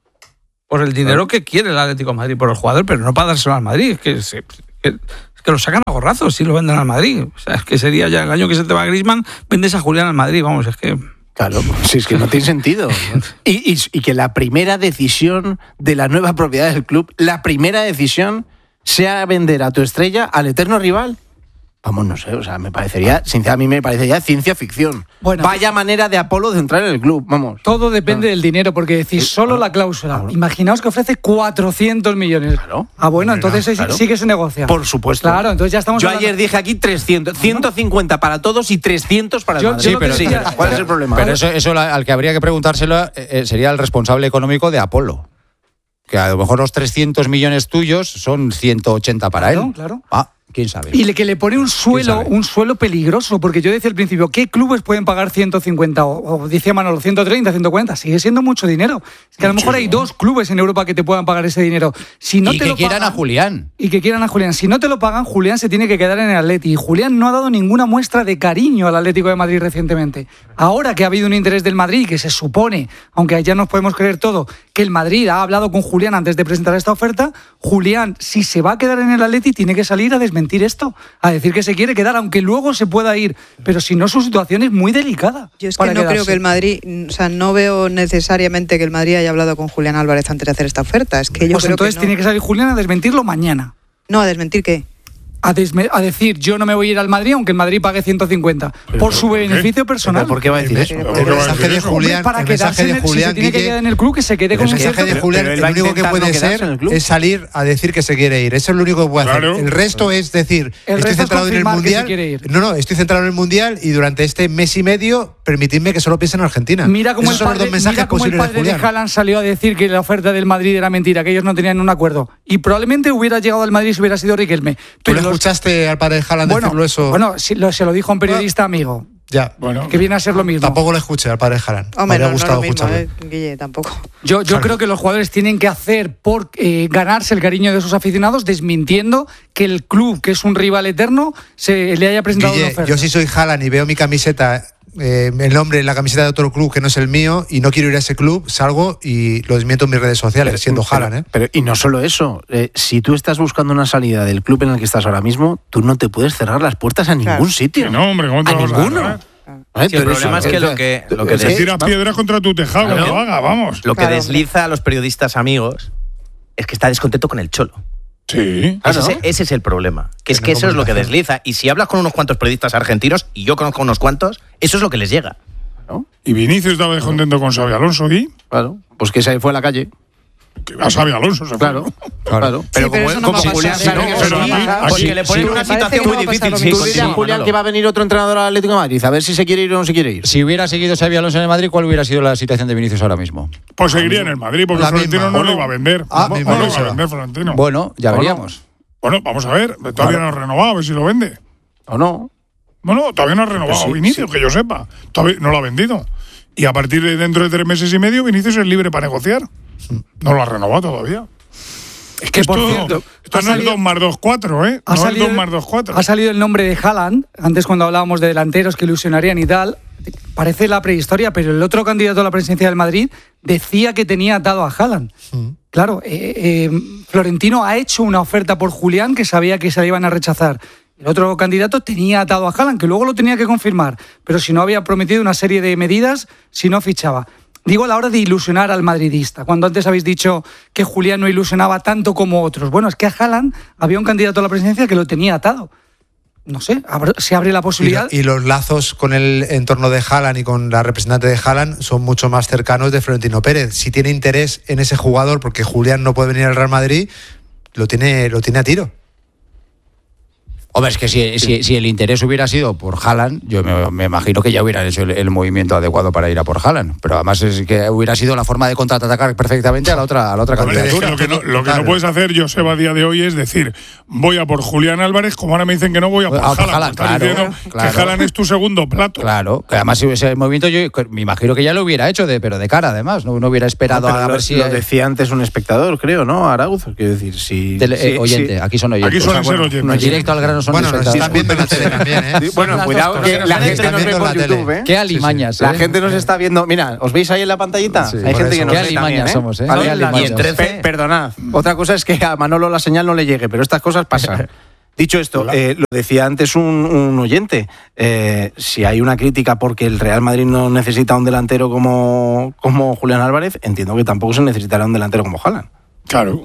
Por el dinero que quiere el Atlético de Madrid por el jugador, pero no para dárselo al Madrid. Es que, se- que, es que lo sacan a gorrazos si lo venden al Madrid. O sea, es que sería ya el año que se te va a Griezmann, vendes a Julián al Madrid, vamos, es que... Claro, si es que no tiene sentido. Y, y, y que la primera decisión de la nueva propiedad del club, la primera decisión sea vender a tu estrella al eterno rival. Vamos, no sé, o sea, me parecería, sinceramente, a mí me parecería ciencia ficción. Bueno, Vaya manera de Apolo de entrar en el club, vamos. Todo depende del dinero, porque decís solo la cláusula. Imaginaos que ofrece cuatrocientos millones. Claro. Ah, bueno, entonces sí- claro. sí que se negocia. Por supuesto. Claro, entonces ya estamos Yo hablando- ayer dije aquí trescientos, ciento cincuenta para todos y trescientos para el Yo- Madrid. yo lo que decía- ¿Cuál es el problema? Pero eso, eso la- al que habría que preguntárselo eh, eh, sería el responsable económico de Apolo. Que a lo mejor los trescientos millones tuyos son ciento ochenta para Claro, él. claro. Ah, quién sabe. Y le, que le pone un suelo, sabe? un suelo peligroso, porque yo decía al principio, ¿qué clubes pueden pagar ciento cincuenta? O, o decía Manolo, ciento treinta, ciento cuarenta. Sigue siendo mucho dinero. Es que a lo mejor hay dos clubes en Europa que te puedan pagar ese dinero. Si no y te que lo quieran pagan- a Julián. Y que quieran a Julián. Si no te lo pagan, Julián se tiene que quedar en el Atleti. Y Julián no ha dado ninguna muestra de cariño al Atlético de Madrid recientemente. Ahora que ha habido un interés del Madrid y que se supone, aunque ya nos podemos creer todo, que el Madrid ha hablado con Julián antes de presentar esta oferta, Julián, si se va a quedar en el Atleti, tiene que salir a desmentir esto, a decir que se quiere quedar, aunque luego se pueda ir. Pero si no, su situación es muy delicada. Yo es que para no creo quedarse. que el Madrid, o sea, no veo necesariamente que el Madrid haya hablado con Julián Álvarez antes de hacer esta oferta. Es que yo Pues creo entonces que no. tiene que salir Julián a desmentirlo mañana. No, a desmentir qué. A, desme- a decir, yo no me voy a ir al Madrid aunque el Madrid pague ciento cincuenta. Por su beneficio personal. ¿Pero por qué va a decir eso? Pero El mensaje de Hombre, Julián- para el quedarse mensaje de en el- si Julián, se tiene que Guille, quedar en el club, que se quede con El un mensaje cierto... de Julián, el único que puede ser es salir a decir que se quiere ir. Eso es lo único que puede hacer. Claro. El resto es decir, El estoy resto es centrado en el confirmar que se Mundial. quiere ir. No, no, estoy centrado en el Mundial y durante este mes y medio permitidme que solo piense en Argentina. Mira cómo, Esos el son los padre, dos mensajes mira cómo el posibles de padre de Julián. Haaland salió a decir que la oferta del Madrid era mentira, que ellos no tenían un acuerdo. Y probablemente hubiera llegado al Madrid si hubiera sido Riquelme. ¿Tú Pero le los- escuchaste al padre de Haaland bueno, decirlo eso? bueno sí, lo- se lo dijo a un periodista amigo, Ya. Bueno, que viene a ser lo mismo. Tampoco le escuché al padre de Haaland. Me Hombre, habría no, no es gustado lo mismo, escucharlo. eh, Guille, tampoco. Yo, yo creo que los jugadores tienen que hacer por eh, ganarse el cariño de sus aficionados, desmintiendo que el club, que es un rival eterno, se le haya presentado Guille, una oferta. yo si soy Haaland y veo mi camiseta, eh, el nombre en la camiseta de otro club que no es el mío y no quiero ir a ese club, salgo y lo desmiento en mis redes sociales, siendo Haaland, ¿eh? Pero, y no solo eso, eh, si tú estás buscando una salida del club en el que estás ahora mismo, tú no te puedes cerrar las puertas a ningún sitio. Que no, hombre, ¿cómo te a lo vas a ninguno. cerrar? Eh, Sí, el pero problema eso- es que lo que, lo que, es Se des- tira piedras contra tu tejado, Claro. que lo haga, vamos. lo que Claro, desliza a los periodistas amigos es que está descontento con el Cholo. Sí. Ese, es- ese es el problema. Que es que eso es lo que desliza. Y si hablas con unos cuantos periodistas argentinos, y yo conozco unos cuantos, eso es lo que les llega. Y Vinicius estaba descontento con Xabi Alonso y Claro, pues que se fue a la calle. a Xabi Alonso se fue. Claro, claro. Pero pero eso no va a Julián pasar, sabe ¿eh? que Pero eso no va a aquí- pasar, aquí- porque le ponen sí, una me situación parece que muy no va a pasar difícil. lo Si mismo. tú dices a Continúa, Julián Manolo. que va a venir otro entrenador al Atlético de Madrid, a ver si se quiere ir o no se quiere ir. Si hubiera seguido Xabi Alonso en el Madrid, ¿cuál hubiera sido la situación de Vinicius ahora mismo? Pues seguiría en el Madrid, porque La Florentino misma. no lo iba a vender. Ah, no, misma, no lo iba misma. a vender Florentino. Bueno, ya ¿O no? veríamos. Bueno, vamos a ver. Todavía no ha renovado, a ver si lo vende. ¿O no? Bueno, todavía no ha renovado Pues sí, Vinicius, que yo sepa. Todavía no lo ha vendido. Y a partir de dentro de tres meses y medio, Vinicius es libre para negociar. No lo ha renovado todavía. Es que, esto, por cierto, esto ha no es salido- dos más dos, cuatro, ¿eh? Ha No salido, es dos más dos, cuatro. ha salido el nombre de Haaland, antes cuando hablábamos de delanteros que ilusionarían y tal, parece la prehistoria, pero el otro candidato a la presidencia del Madrid decía que tenía atado a Haaland. Claro, eh, eh, Florentino ha hecho una oferta por Julián que sabía que se la iban a rechazar. El otro candidato tenía atado a Haaland, que luego lo tenía que confirmar, pero si no había prometido una serie de medidas si no fichaba. Digo a la hora de ilusionar al madridista, cuando antes habéis dicho que Julián no ilusionaba tanto como otros. Bueno, es que a Haaland había un candidato a la presidencia que lo tenía atado. no sé, se abre la posibilidad. Y, lo, y los lazos con el entorno de Haaland y con la representante de Haaland son mucho más cercanos de Florentino Pérez. Si tiene interés en ese jugador, porque Julián no puede venir al Real Madrid, lo tiene, lo tiene a tiro. Hombre, es que si, si, si el interés hubiera sido por Haaland, yo me, me imagino que ya hubieran hecho el, el movimiento adecuado para ir a por Haaland. Pero además es que hubiera sido la forma de contraatacar perfectamente a la otra, a la otra candidatura. Lo que no, lo que no puedes hacer, Joseba, a día de hoy es decir, voy a por Julián Álvarez, como ahora me dicen que no, voy a por Haaland. Haaland claro, diciendo claro. que Haaland es tu segundo plato. Claro, que además si ese movimiento yo me imagino que ya lo hubiera hecho, de, pero de cara además, no, no hubiera esperado no, a lo, ver si... Lo decía antes un espectador, creo, ¿no? Arauz, quiero decir, si... Tele, si eh, oyente, si, aquí son oyentes. Aquí suelen o sea, ser bueno, oyentes. No, directo al grano son bueno, espectadores. En la tele también, ¿eh? Bueno, cuidado que la gente nos ve por YouTube, ¿eh? Qué alimañas, sí, sí. ¿eh? La gente nos está viendo. Mira, ¿os veis ahí en la pantallita? Sí, Hay gente eso. que nos Qué ve alimañas también, ¿eh? somos, ¿eh? Vale, Qué alimañas. y en trece, perdonad. Otra cosa es que a Manolo la señal no le llegue, pero estas cosas pasan. Dicho esto, eh, lo decía antes un, un oyente, eh, si hay una crítica porque el Real Madrid no necesita un delantero como, como Julián Álvarez, entiendo que tampoco se necesitará un delantero como Haaland. Claro.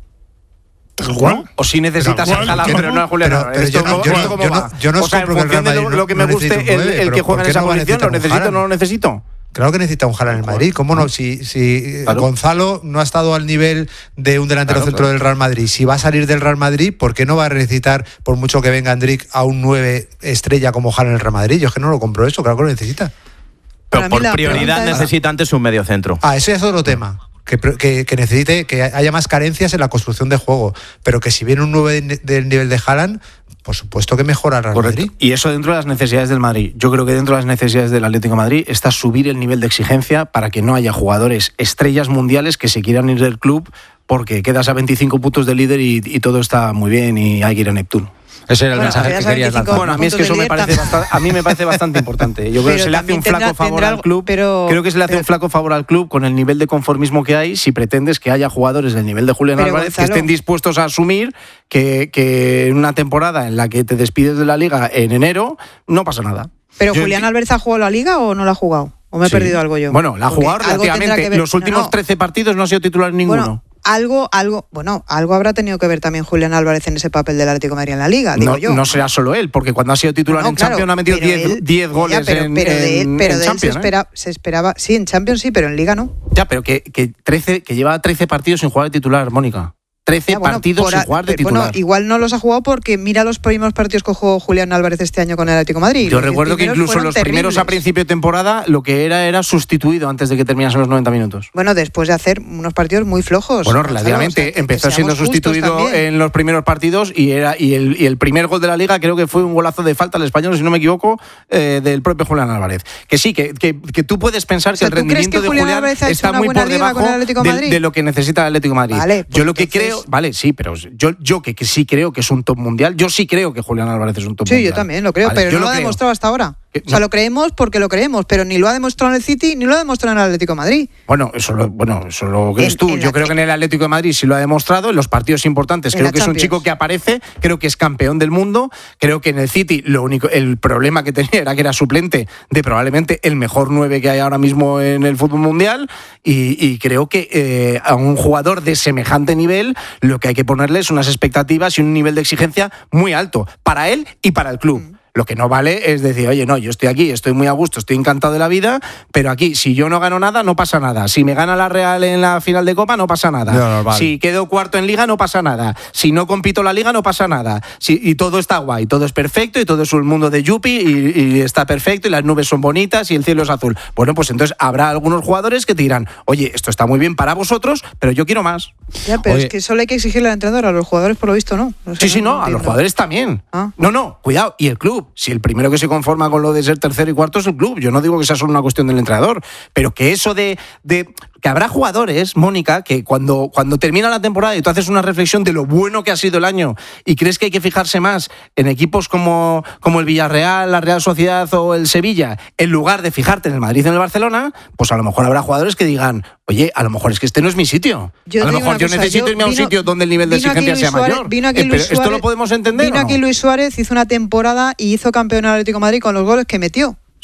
¿Cuál? O si necesitas a Haaland, pero no a Julián pero, Álvarez. pero yo no, yo no, yo no, yo no o sea, en compro que el función Real de Madrid lo, lo que no me guste necesite un el, nueve, el que pero juega en ¿por qué esa no va a posición, necesitar ¿lo un necesito o Haaland? no lo necesito? Claro que necesita un Haaland en el Madrid. ¿Cómo no? Si, si claro. Gonzalo no ha estado al nivel de un delantero claro, centro claro. del Real Madrid, si va a salir del Real Madrid, ¿por qué no va a necesitar, por mucho que venga Andric, a un nueve estrella como Haaland en el Real Madrid? Yo es que no lo compro eso, claro que lo necesita. Pero por prioridad necesita antes un medio centro. Ah, eso ya es otro tema. Que, que, que necesite, que haya más carencias en la construcción de juego. Pero que si viene un nueve del nivel de Haaland, por supuesto que mejora el Real Correcto. Madrid. Y eso dentro de las necesidades del Madrid. Yo creo que dentro de las necesidades del Atlético de Madrid está subir el nivel de exigencia para que no haya jugadores estrellas mundiales que se quieran ir del club porque quedas a veinticinco puntos de líder y, y todo está muy bien y hay que ir a Neptuno. Ese era el bueno, mensaje que querías lanzar. Bueno, a mí es que eso me parece bastante, a mí me parece bastante importante. Yo creo que se le hace un flaco tendrá, favor tendrá, al club. Pero, creo que se le hace pero, un flaco favor al club con el nivel de conformismo que hay si pretendes que haya jugadores del nivel de Julián Álvarez Gonzalo, que estén dispuestos a asumir que, que en una temporada en la que te despides de la Liga en enero no pasa nada. Pero yo Julián Álvarez ha jugado la Liga o no la ha jugado? ¿O me he sí. perdido algo yo? Bueno, la ha jugado relativamente. Ver, los últimos no, no. trece partidos no ha sido titular en ninguno. Bueno, algo, algo, bueno, algo habrá tenido que ver también Julián Álvarez en ese papel del Atlético de Madrid en la Liga, digo no, yo. No será solo él, porque cuando ha sido titular no, en claro, Champions ha metido diez goles ya, pero, en, pero de él, en, pero en de él se, espera, ¿eh? se esperaba, sí, en Champions sí, pero en Liga no. Ya, pero que, que, trece, que lleva trece partidos sin jugar de titular, Mónica. trece ya, bueno, partidos sin jugar de titular. Bueno, igual no los ha jugado porque mira los primeros partidos que jugó Julián Álvarez este año con el Atlético de Madrid. Yo recuerdo que incluso los terribles. primeros a principio de temporada lo que era era sustituido antes de que terminasen los noventa minutos. Bueno, después de hacer unos partidos muy flojos. Bueno, relativamente. O sea, empezó siendo sustituido en los primeros partidos y era y el, y el primer gol de la Liga creo que fue un golazo de falta al español, si no me equivoco, eh, del propio Julián Álvarez. Que sí, que, que, que tú puedes pensar o sea, que el rendimiento que de Julián está muy por debajo de, de lo que necesita el Atlético de Madrid. Vale, pues yo lo que entonces... creo, vale, sí, pero Yo, yo que, que sí creo que es un top mundial, yo sí creo que Julián Álvarez es un top sí, mundial. Sí, yo también lo creo, vale, pero no lo, lo ha demostrado hasta ahora. Que, o sea, no. lo creemos porque lo creemos, pero ni lo ha demostrado en el City ni lo ha demostrado en el Atlético de Madrid. Bueno, eso lo, bueno, eso lo crees en, tú. En yo creo que en el Atlético de Madrid sí lo ha demostrado, en los partidos importantes. Creo que Champions. Es un chico que aparece, creo que es campeón del mundo. Creo que en el City lo único, el problema que tenía era que era suplente de probablemente el mejor nueve que hay ahora mismo en el fútbol mundial. Y, y creo que eh, a un jugador de semejante nivel lo que hay que ponerle es unas expectativas y un nivel de exigencia muy alto para él y para el club. Mm. Lo que no vale es decir, oye, no, yo estoy aquí, estoy muy a gusto, estoy encantado de la vida, pero aquí, si yo no gano nada, no pasa nada. Si me gana la Real en la final de Copa, no pasa nada. No, no, vale. Si quedo cuarto en Liga, no pasa nada. Si no compito la Liga, no pasa nada. Si, y todo está guay, todo es perfecto, y todo es un mundo de yuppie, y, y está perfecto, y las nubes son bonitas, y el cielo es azul. Bueno, pues entonces habrá algunos jugadores que te dirán, oye, esto está muy bien para vosotros, pero yo quiero más. Ya, pero oye. Es que solo hay que exigirle al entrenador, a los jugadores por lo visto no. no sé, sí, sí, no, no a los jugadores también. ¿Ah? No, no, cuidado, y el club. Si el primero que se conforma con lo de ser tercero y cuarto es el club. Yo no digo que sea solo una cuestión del entrenador, pero que eso de, de que habrá jugadores, Mónica, que cuando, cuando termina la temporada y tú haces una reflexión de lo bueno que ha sido el año y crees que hay que fijarse más en equipos como, como el Villarreal, la Real Sociedad o el Sevilla, en lugar de fijarte en el Madrid y en el Barcelona, pues a lo mejor habrá jugadores que digan, oye, a lo mejor es que este no es mi sitio. Yo a lo mejor yo cosa, necesito yo irme a un vino, sitio donde el nivel de exigencia sea Suárez, mayor. Vino aquí eh, Luis pero Suárez, ¿esto lo podemos entender Vino o no? aquí Luis Suárez, hizo una temporada y hizo campeón al Atlético de Madrid con los goles que metió.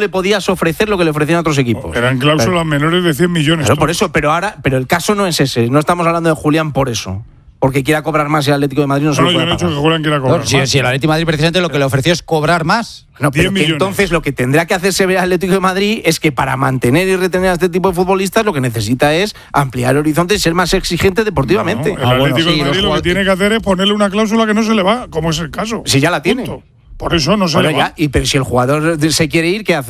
le podías ofrecer lo que le ofrecían otros equipos. Eran cláusulas pero, menores de cien millones. Claro, por eso, pero ahora, pero el caso no es ese. No estamos hablando de Julián por eso. Porque quiera cobrar más y el Atlético de Madrid no, no se lo puede yo no he dicho que Julián quiera cobrar no, si, más. Si el Atlético de Madrid precisamente lo que le ofreció es cobrar más. No, pero que entonces lo que tendrá que hacerse ver al Atlético de Madrid es que para mantener y retener a este tipo de futbolistas lo que necesita es ampliar horizontes y ser más exigente deportivamente. No, el Atlético ah, bueno, de Madrid sí, lo que tiene que hacer es ponerle una cláusula que no se le va, como es el caso. Si ya la tiene. Punto. Por eso no se bueno, le va. Ya, y, pero si el jugador se quiere ir, ¿qué haces?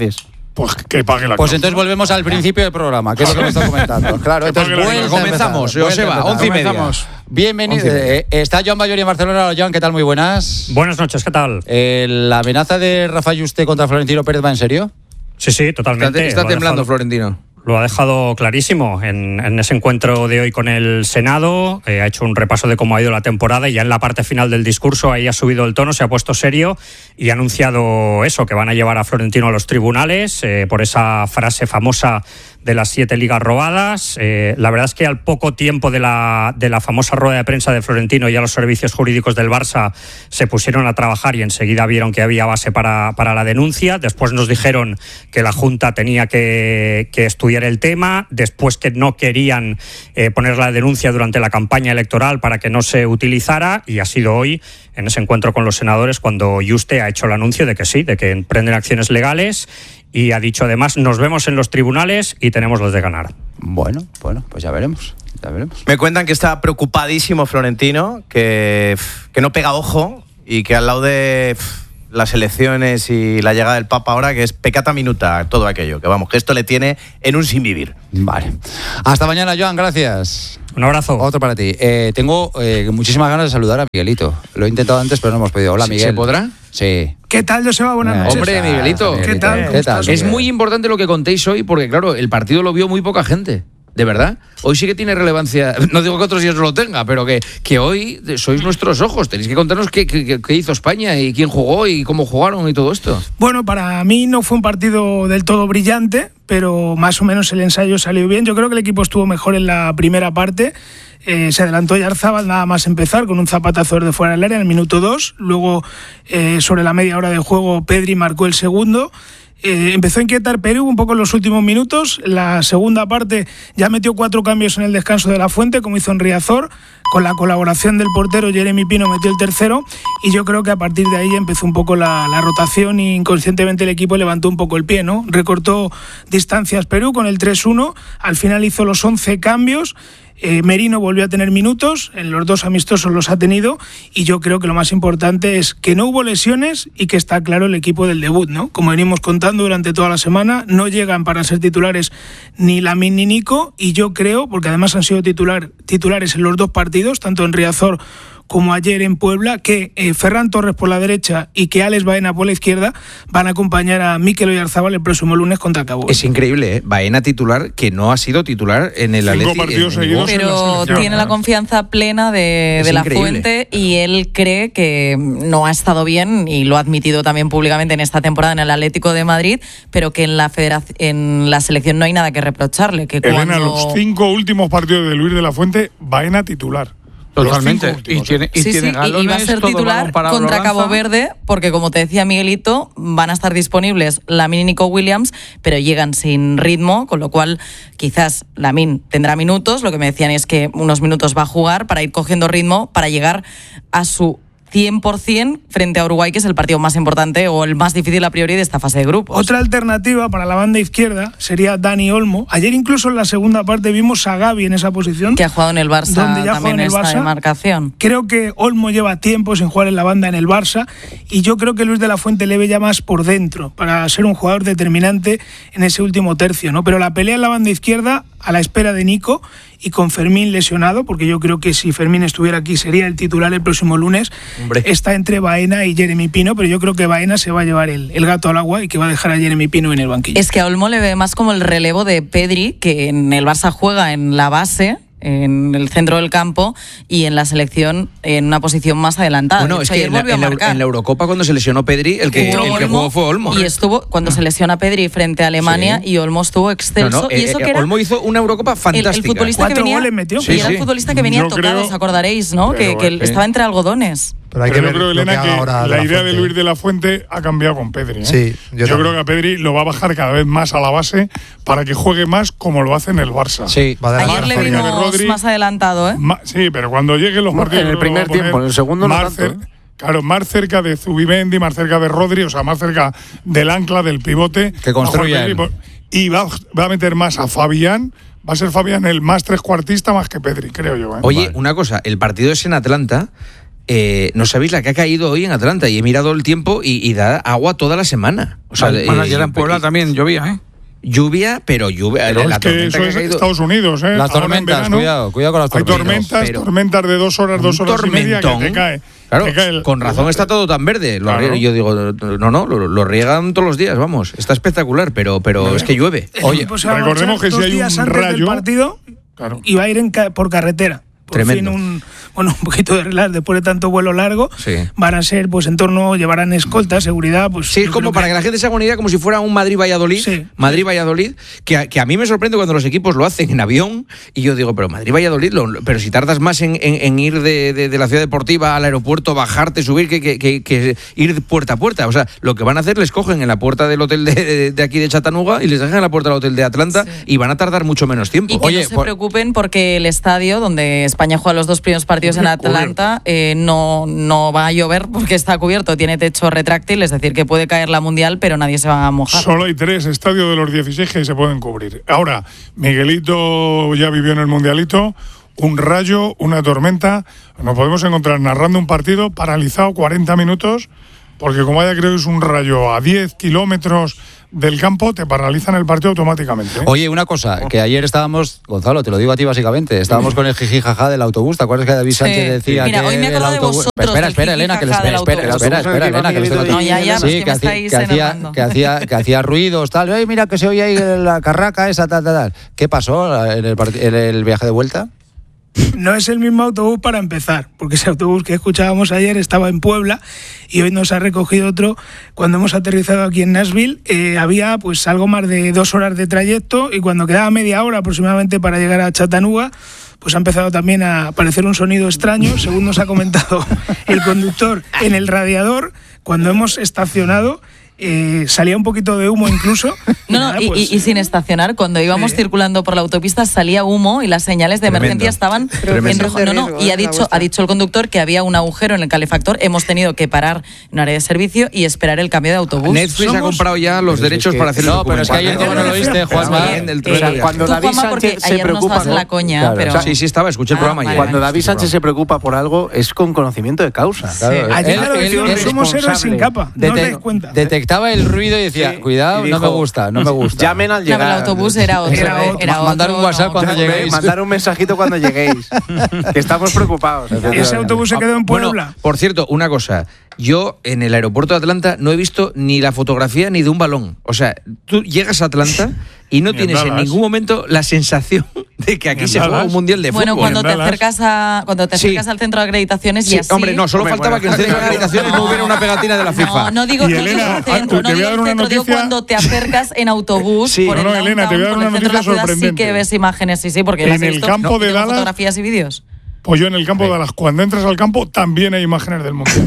pues que pague la Pues cláusula. entonces volvemos al principio del programa, que es lo que me está comentando. Claro, entonces vuelta a comenzamos, empezar, Joseba, vuelta a once y media. empezar. Bienvenido. Eh, está Joan Bayori en Barcelona. Hola, Joan, ¿qué tal? Muy buenas. Buenas noches, ¿qué tal? Eh, ¿La amenaza de Rafa Yuste contra Florentino Pérez va en serio? Sí, sí, totalmente. Está, está temblando dejado, Florentino. Lo ha dejado clarísimo en, en ese encuentro de hoy con el Senado. Eh, ha hecho un repaso de cómo ha ido la temporada y ya en la parte final del discurso ahí ha subido el tono, se ha puesto serio y ha anunciado eso, que van a llevar a Florentino a los tribunales eh, por esa frase famosa de las siete ligas robadas. Eh, la verdad es que al poco tiempo de la, de la famosa rueda de prensa de Florentino, ya los servicios jurídicos del Barça se pusieron a trabajar y enseguida vieron que había base para, para la denuncia. Después nos dijeron que la Junta tenía que, que estudiar el tema, después que no querían eh, poner la denuncia durante la campaña electoral para que no se utilizara, y ha sido hoy, en ese encuentro con los senadores, cuando Yuste ha hecho el anuncio de que sí, de que emprenden acciones legales. Y ha dicho además, nos vemos en los tribunales y tenemos los de ganar. Bueno, bueno, pues ya veremos, ya veremos. Me cuentan que está preocupadísimo Florentino, que, que no pega ojo y que al lado de las elecciones y la llegada del Papa ahora, que es pecata minuta todo aquello, que vamos, que esto le tiene en un sin vivir. Vale. Hasta mañana, Joan, gracias. Un abrazo. Otro para ti. Eh, tengo eh, muchísimas ganas de saludar a Miguelito. Lo he intentado antes, pero no hemos podido. Hola, Miguel. ¿Se podrá? Sí. ¿Qué tal, Joseba? Buenas noches. Hombre, Miguelito. ¿Qué tal? ¿Qué tal? Es muy importante lo que contéis hoy porque, claro, el partido lo vio muy poca gente. De verdad. Hoy sí que tiene relevancia. No digo que otros días no lo tenga, pero que, que hoy sois nuestros ojos. Tenéis que contarnos qué, qué, qué hizo España y quién jugó y cómo jugaron y todo esto. Bueno, para mí no fue un partido del todo brillante, pero más o menos el ensayo salió bien. Yo creo que el equipo estuvo mejor en la primera parte. Eh, se adelantó Yarzábal nada más empezar con un zapatazo de fuera del área en el minuto dos. Luego, eh, sobre la media hora de juego, Pedri marcó el segundo. Eh, empezó a inquietar Perú un poco en los últimos minutos. La segunda parte ya metió cuatro cambios en el descanso de la Fuente, como hizo en Riazor. Con la colaboración del portero Jeremy Pino metió el tercero. Y yo creo que a partir de ahí empezó un poco la, la rotación y inconscientemente el equipo levantó un poco el pie, ¿no? Recortó distancias Perú con el tres uno. Al final hizo los once cambios. Eh, Merino volvió a tener minutos, en los dos amistosos los ha tenido, y yo creo que lo más importante es que no hubo lesiones y que está claro el equipo del debut, ¿no? Como venimos contando durante toda la semana, no llegan para ser titulares ni Lamine ni Nico, y yo creo, porque además han sido titular, titulares en los dos partidos, tanto en Riazor como ayer en Puebla, que eh, Ferran Torres por la derecha y que Alex Baena por la izquierda van a acompañar a Mikel Oyarzabal el próximo lunes contra Cabo. Es increíble, ¿eh? Baena titular, que no ha sido titular en el Atleti. Pero tiene la confianza plena de, de la Fuente y él cree que no ha estado bien, y lo ha admitido también públicamente en esta temporada en el Atlético de Madrid, pero que en la federación, en la selección no hay nada que reprocharle. Que Elena, cuando... los cinco últimos partidos de Luis de la Fuente, Baena titular. Totalmente. Y tiene, y sí, tiene sí, galones, y va a ser titular contra Cabo Verde, porque como te decía Miguelito, van a estar disponibles Lamine y Nico Williams, pero llegan sin ritmo, con lo cual quizás Lamine tendrá minutos. Lo que me decían es que unos minutos va a jugar para ir cogiendo ritmo, para llegar a su cien por ciento frente a Uruguay, que es el partido más importante o el más difícil a priori de esta fase de grupos. Otra alternativa para la banda izquierda sería Dani Olmo. Ayer incluso en la segunda parte vimos a Gavi en esa posición. Que ha jugado en el Barça, donde ya también en el esta Barça. demarcación. Creo que Olmo lleva tiempo sin jugar en la banda en el Barça, y yo creo que Luis de la Fuente le ve ya más por dentro para ser un jugador determinante en ese último tercio, ¿no? Pero la pelea en la banda izquierda, a la espera de Nico y con Fermín lesionado, porque yo creo que si Fermín estuviera aquí sería el titular el próximo lunes. Hombre. Está entre Baena y Jeremy Pino, pero yo creo que Baena se va a llevar el, el gato al agua y que va a dejar a Jeremy Pino en el banquillo. Es que a Olmo le ve más como el relevo de Pedri, que en el Barça juega en la base, en el centro del campo, y en la selección en una posición más adelantada. Bueno, de es hecho, que en la, en, la, en la Eurocopa, cuando se lesionó Pedri, el que, el que jugó fue Olmo. Y estuvo, cuando se lesiona Pedri frente a Alemania, sí. Y Olmo estuvo excelso. No, no, y eso eh, que era Olmo hizo una Eurocopa fantástica. El, el futbolista que venía, goles metió. Sí, y era sí. el futbolista que venía Yo tocado, creo, os acordaréis, ¿no? Que, que sí. estaba entre algodones. Pero, hay pero que yo creo, Elena, que, que ahora la de idea la de Luis de la Fuente ha cambiado con Pedri, ¿eh? Sí, yo, yo creo que a Pedri lo va a bajar cada vez más a la base para que juegue más como lo hace en el Barça. Sí, va a Ayer le vimos Rodri, más adelantado, ¿eh? Ma, sí, pero cuando lleguen los partidos... En el primer tiempo, en el segundo no más tanto, cer, ¿eh? Claro, más cerca de Zubimendi, más cerca de Rodri, o sea, más cerca del ancla, del pivote. Que construya él. Y va, va a meter más a Fabián. Va a ser Fabián el más trescuartista más que Pedri, creo yo, ¿eh? Oye, vale. una cosa, el partido es en Atlanta. Eh, no sabéis la que ha caído hoy en Atlanta y he mirado el tiempo y, y da agua toda la semana. O sea, bueno, eh, ayer en Puebla también llovía, ¿eh? Lluvia, pero lluvia. Pero la es que tormenta eso que es ha caído. Estados Unidos, ¿eh? Las Ahora en tormentas, verano cuidado, cuidado con las hay tormentas. tormentas, pero- tormentas de dos horas, dos Un horas y media que tormentón. te cae. Claro, te cae el- con razón está todo tan verde. Lo Claro. rie- Yo digo, no, no, lo, lo riegan todos los días, vamos. Está espectacular, pero, pero es que llueve. Oye, Pues se va a recordemos marchar que si dos hay días un antes del rayo, partido claro. y va a ir en ca- por carretera. Por Tremendo. fin un, bueno, un poquito de relax después de tanto vuelo largo. Sí. Van a ser, pues en torno, llevarán escolta, seguridad. Pues, Sí, es yo como creo para que la gente se haga una idea, como si fuera un Madrid-Valladolid. Sí. Madrid-Valladolid, que, a- que a mí me sorprende cuando los equipos lo hacen en avión y yo digo, pero Madrid-Valladolid, lo- pero si tardas más en, en- en ir de, de- de la ciudad deportiva al aeropuerto, bajarte, subir, que, que- que- que ir puerta a puerta. O sea, lo que van a hacer, les cogen en la puerta del hotel de, de- de aquí de Chattanooga y les dejan en la puerta del hotel de Atlanta y van a tardar mucho menos tiempo. Y que no se preocupen porque el estadio donde España juega los dos primeros partidos en Atlanta eh, no, no va a llover porque está cubierto, tiene techo retráctil, es decir, que puede caer la Mundial, pero nadie se va a mojar. Solo hay tres estadios de los dieciséis que se pueden cubrir. Ahora, Miguelito ya vivió en el Mundialito, un rayo, una tormenta. Nos podemos encontrar narrando un partido paralizado cuarenta minutos, porque como haya creo que es un rayo a diez kilómetros del campo, te paralizan el partido automáticamente. ¿eh? Oye, una cosa, que ayer estábamos, Gonzalo, te lo digo a ti básicamente, estábamos con el jiji jaja del autobús, ¿te acuerdas que David Sánchez decía Mira, que hoy me he el acordado de autobús... vosotros, espera, del espera, Elena, que les jiji jaja espera, del espera, espera, autobús. Elena, que les tengo No, ya, ya, pues Sí, que que, me hacía, estáis que, hacía, enervando. que, hacía, que hacía ruidos, tal, ay, mira que se oye ahí la carraca esa, tal, tal, tal. ¿Qué pasó en el, part- en el viaje de vuelta? No es el mismo autobús para empezar, porque ese autobús que escuchábamos ayer estaba en Puebla y hoy nos ha recogido otro. Cuando hemos aterrizado aquí en Nashville eh, había pues algo más de dos horas de trayecto y cuando quedaba media hora aproximadamente para llegar a Chattanooga, pues ha empezado también a aparecer un sonido extraño, según nos ha comentado el conductor, en el radiador. Cuando hemos estacionado eh, salía un poquito de humo incluso. No, nada, no, y, pues, y- y sin estacionar, cuando íbamos circulando por la autopista salía humo y las señales de Tremendo. emergencia estaban Tremendo. en rojo. No, no, y ha dicho, ha dicho el conductor que había un agujero en el calefactor, hemos tenido que parar en un área de servicio y esperar el cambio de autobús. Netflix ha Somos- comprado ya los Pero si derechos es que- para hacer no, pero es que ayer como no lo oíste, Juanma, Bien, del Eh, tremendo viaje. cuando tú, David Juanma, porque Sánchez se ayer no preocupa, estabas en ¿no? la coña, Claro. pero... O sea, sí, sí, estaba, escuché el Ah, programa vale. ayer. Cuando ¿eh? David Escuché el Sánchez se preocupa por algo es con conocimiento de causa. Claro, Ayer él- ya lo él- decíamos, él- somos héroes sin capa, no os Dete- dais cuenta. detectaba el ruido y decía, Sí. cuidado, Y no dijo, me gusta, no me gusta. Llamen al No, pero llegar. el autobús era otro. Era eh, otro. era Mandar otro, un WhatsApp no. cuando Llame, lleguéis. mandar un mensajito cuando lleguéis. Que estamos preocupados. Ese autobús se quedó en Bueno, Puebla. por cierto, una cosa. Yo en el aeropuerto de Atlanta no he visto ni la fotografía ni de un balón. O sea, tú llegas a Atlanta y no Ni en tienes en Dallas. ningún momento la sensación de que aquí en se juega Dallas. un mundial de Bueno, fútbol. cuando en te Dallas. acercas a cuando te Sí. acercas al centro de acreditaciones Sí, y así. hombre, no, solo Hombre, faltaba bueno, que en el centro de claro. acreditaciones no hubiera una pegatina de la FIFA. No, no digo, Y no digo Elena, el centro, ah, no te voy a digo dar el una centro, digo noticia. cuando te acercas en autobús Sí. por No, el no, Elena, te voy a dar downtown, por una el centro de la noticia ciudad, sí sorprendente. que ves imágenes, sí, sí, porque En las he el visto, campo y de tengo Dallas- fotografías y vídeos. Pues yo en el campo de Dallas, cuando entras al campo, también hay imágenes del mundial.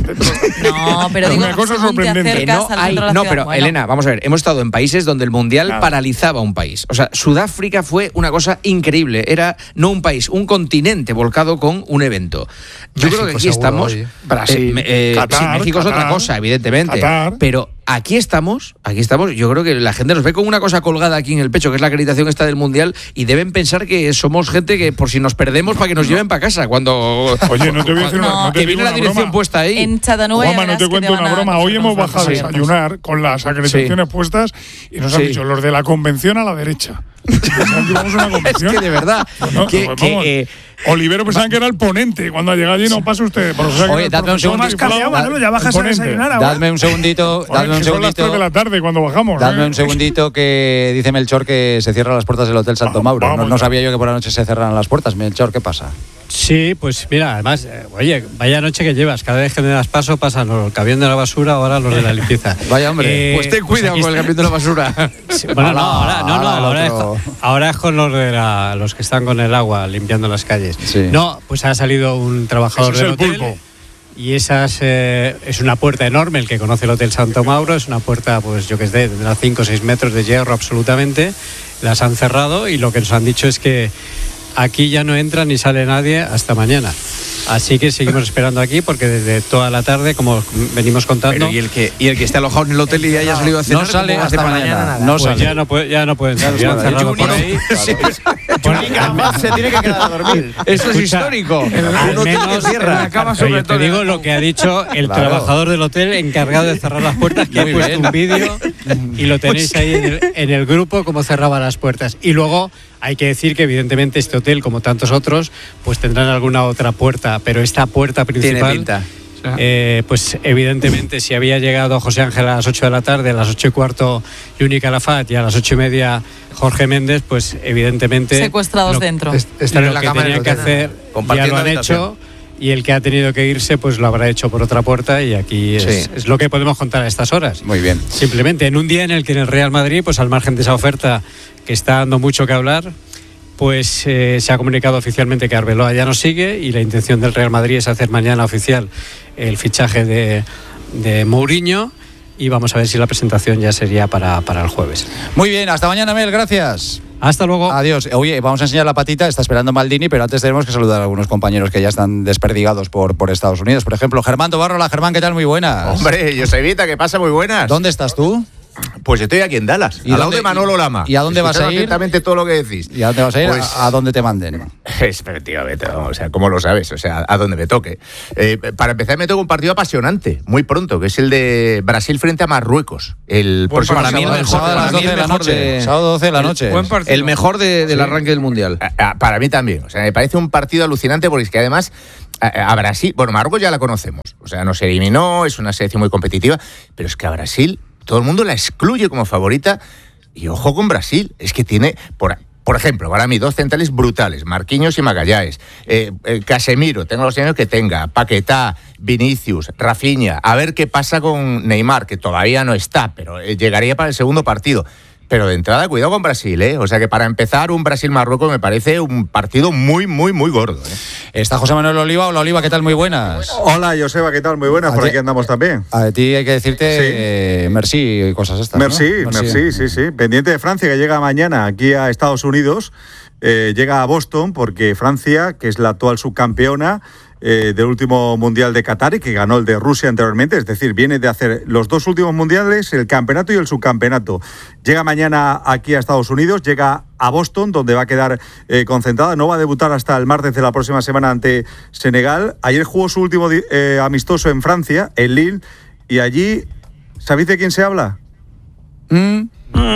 No, pero digo, Una cosa según te sorprendente. Que acercas no, al hay- centro de la no, ciudad, pero bueno. Elena, vamos a ver, hemos estado en países donde el mundial Nada. paralizaba un país. O sea, Sudáfrica fue una cosa increíble. Era no un país, un continente volcado con un evento. Yo México, creo que aquí seguro, estamos. oye. Brasil, eh, me- eh, Qatar, sí, México es otra Qatar, cosa, evidentemente. Qatar. Pero aquí estamos, aquí estamos. Yo creo que la gente nos ve con una cosa colgada aquí en el pecho, que es la acreditación esta del mundial, y deben pensar que somos gente que por si nos perdemos para que nos lleven para casa. Cuando. Oye, no te voy a decir una, No. no te que digo viene la una dirección broma. puesta ahí. En Chattanooga ya Juanma, no verás te que cuento van una a broma. coger Hoy los hemos brazos bajado a abiertos. desayunar con las acreditaciones puestas y nos han Sí. dicho los de la convención a la derecha. Pensaban que íbamos a una Es convención. que de verdad. Bueno, que, pues que, vamos. eh, Olivero pensaban que era el ponente. Cuando ha llegado allí, no pasa usted. Por eso Oye, dadme un segundo. Más cambiado, Manolo, ya bajas a desayunar ahora. Dadme un segundito, Joder, dadme un que son las tres de segundito. la tarde cuando bajamos. Dadme ¿eh? un segundito que dice Melchor que se cierran las puertas del Hotel Santo Vamos, Mauro. No, vamos no ya. sabía yo que por la noche se cerraran las puertas. Melchor, ¿qué pasa? Sí, pues mira, además, eh, oye, vaya noche que llevas. Cada vez que me das paso pasan los camión de la basura, ahora los de la limpieza. Vaya hombre. Eh, pues ten cuidado aquí con el está. camión de la basura. Sí, bueno, no, ahora, no, no, Ala, el ahora, es, otro. con- ahora es con los de la- los que están con el agua limpiando las calles. Sí. No, pues ha salido un trabajador Ese es del el hotel. pulpo. Y esa es, eh, es una puerta enorme, el que conoce el Hotel Santo Mauro, es una puerta, pues yo que sé, tendrá cinco o seis metros de hierro absolutamente. Las han cerrado y lo que nos han dicho es que aquí ya no entra ni sale nadie hasta mañana. Así que seguimos esperando aquí porque desde toda la tarde, como venimos contando... Pero ¿y el que, y el que esté alojado en el hotel y haya salido a cenar? No sale hasta mañana. mañana No pues sale. Ya no, puede, ya no pueden salir. Ya han cerrado por ahí. Se tiene que quedar a dormir. Eso es histórico. Al menos, oye, te digo lo que ha dicho el Claro. trabajador del hotel encargado de cerrar las puertas, que Muy ha puesto bien. un vídeo y lo tenéis ahí en el, en el grupo cómo cerraba las puertas. Y luego hay que decir que evidentemente este hotel, como tantos otros, pues tendrán alguna otra puerta, pero esta puerta principal... Tiene pinta. Eh, pues evidentemente si había llegado José Ángel a las ocho de la tarde, a las ocho y cuarto Yuni Calafat y a las ocho y media Jorge Méndez, pues evidentemente Secuestrados lo, dentro. es- Están lo en la que cámara tenían del que hotel. hacer ya Compartiendo lo han habitación. hecho, y el que ha tenido que irse pues lo habrá hecho por otra puerta, y aquí es, Sí. es lo que podemos contar a estas horas. Muy bien. Simplemente en un día en el que en el Real Madrid, pues al margen de esa oferta que está dando mucho que hablar, pues eh, se ha comunicado oficialmente que Arbeloa ya no sigue, y la intención del Real Madrid es hacer mañana oficial el fichaje de, de Mourinho, y vamos a ver si la presentación ya sería para, para el jueves. Muy bien, hasta mañana, Mel, gracias. Hasta luego. Adiós. Oye, vamos a enseñar la patita, está esperando Maldini, pero antes tenemos que saludar a algunos compañeros que ya están desperdigados por, por Estados Unidos. Por ejemplo, Germán Tobarro. Hola, Germán, ¿qué tal? Muy buenas. Hombre, Josevita, ¿qué pasa? Muy buenas. ¿Dónde estás tú? Pues estoy aquí en Dallas, ¿Y al lado dónde- de Manolo Lama. y a dónde vas a ir? Exactamente todo lo que decís. ¿Y a dónde vas a ir? Pues- a, a dónde te manden. Efectivamente, vamos, o sea, ¿cómo lo sabes? O sea, a donde me toque. Eh, para empezar, me toca un partido apasionante, muy pronto, que es el de Brasil frente a Marruecos. El Pues próximo para mí el sábado. mejor, sábado a las para mí el doce de la mejor noche. de- Sábado doce de la noche. Buen partido. El mejor de- del arranque del Mundial. Ah, ah, Para mí también. O sea, me parece un partido alucinante porque es que además a, a Brasil, bueno, Marruecos ya la conocemos. O sea, nos eliminó, es una selección muy competitiva, pero es que a Brasil todo el mundo la excluye como favorita. Y ojo con Brasil, es que tiene, por, por ejemplo, para mí dos centrales brutales, Marquinhos y Magallanes, eh, eh, Casemiro, tenga los años que tenga, Paquetá, Vinicius, Rafinha, a ver qué pasa con Neymar, que todavía no está, pero eh, llegaría para el segundo partido. Pero de entrada, cuidado con Brasil, ¿eh? O sea que para empezar, un Brasil-Marruecos me parece un partido muy, muy, muy gordo, ¿eh? Está José Manuel Oliva. Hola, Oliva, ¿qué tal? Muy buenas. Hola, Joseba, ¿qué tal? Muy buenas, por Ayer- aquí andamos también. A ti hay que decirte Sí. eh, merci y cosas estas, ¿no? Merci, merci, sí, sí. Pendiente de Francia, que llega mañana aquí a Estados Unidos, eh, llega a Boston, porque Francia, que es la actual subcampeona eh, del último Mundial de Qatar y que ganó el de Rusia anteriormente, es decir, viene de hacer los dos últimos mundiales, el campeonato y el subcampeonato. Llega mañana aquí a Estados Unidos, llega a Boston, donde va a quedar eh, concentrada. No va a debutar hasta el martes de la próxima semana ante Senegal. Ayer jugó su último eh, amistoso en Francia, en Lille, y allí, ¿sabéis de quién se habla? Mm.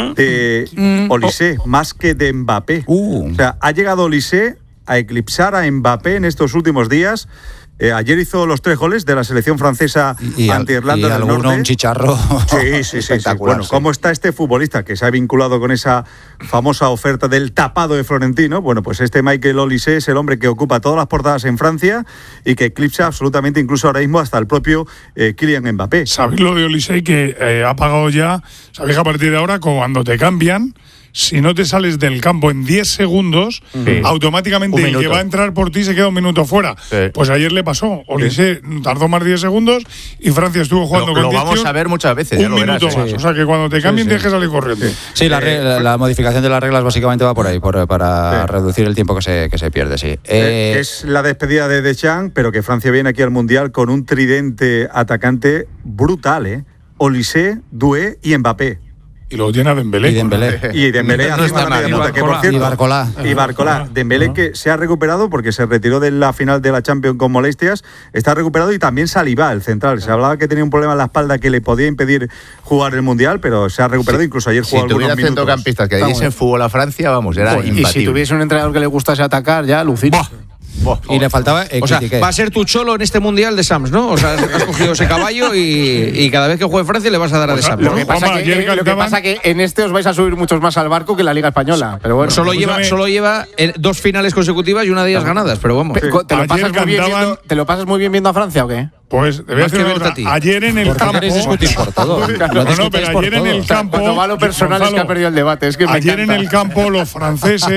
De Mm. Olise, más que de Mbappé. Uh. O sea, ha llegado Olise a eclipsar a Mbappé en estos últimos días. Eh, ayer hizo los tres goles de la selección francesa Y, al- ante Irlanda y del alguno Norte. un chicharro Sí, sí, sí, sí. espectacular. Bueno, sí. ¿cómo está este futbolista que se ha vinculado con esa famosa oferta del tapado de Florentino? Bueno, pues este Michael Olise es el hombre que ocupa todas las portadas en Francia y que eclipsa absolutamente, incluso ahora mismo, hasta el propio eh, Kylian Mbappé. ¿Sabéis lo de Olisei que eh, ha pagado ya? ¿Sabéis que a partir de ahora, cuando te cambian, si no te sales del campo en diez segundos, Sí. automáticamente Un el que minuto. va a entrar por ti se queda un minuto fuera? Sí. Pues ayer le pasó. Olisei tardó más diez segundos y Francia estuvo jugando Lo, con lo diez vamos tíos a ver muchas veces. un ya lo verás, minuto ¿eh? más. O sea que cuando te cambien sí. tienes que salir corriendo. Sí, la, re- la, la modificación de las reglas básicamente va por ahí, por, para Sí. reducir el tiempo que se, que se pierde, sí. Eh, Eh, es la despedida de Deschamps, pero que Francia viene aquí al Mundial con un tridente atacante brutal, ¿eh? Olise, Doué y Mbappé. Y luego tiene a Dembélé. Y Dembélé. Y Dembélé No haciendo está la mal. media Y punta, que por Barcola. cierto, Y Barcola. y Barcola. Dembélé que se ha recuperado porque se retiró de la final de la Champions con molestias, está recuperado, y también Saliba, el central. Se hablaba que tenía un problema en la espalda que le podía impedir jugar el Mundial, pero se ha recuperado, incluso ayer Si jugó algunos tuviera minutos. centrocampistas que diesen fútbol a Francia, vamos, era Joder, imbatible. y si tuviese un entrenador que le gustase atacar, ya lucir. y le faltaba eh, O sea, Ekitike. va a ser tu cholo en este mundial de Sams, ¿no? O sea, has cogido ese caballo y, y cada vez que juegue Francia le vas a dar a de Sams. Lo que ¿no? pasa Juanma, que, ayer eh, lo que cantaban- pasa que en este os vais a subir muchos más al barco que en la Liga Española. Pero bueno, Solo lleva, escúchame. solo lleva eh, dos finales consecutivas y una de ellas ganadas, pero vamos. Pe- ¿te, lo Ayer pasas muy bien cantaban- viendo, ¿Te lo pasas muy bien viendo a Francia o qué? Pues te voy a Más decir que una verte cosa. a ti. Ayer en el ¿Por qué campo. queréis discutir por todo? No, No no, discutáis pero por ayer en todo. el campo. Cuando va lo personal es que Gonzalo, ha perdido el debate. Es que me ayer en encanta. el campo los franceses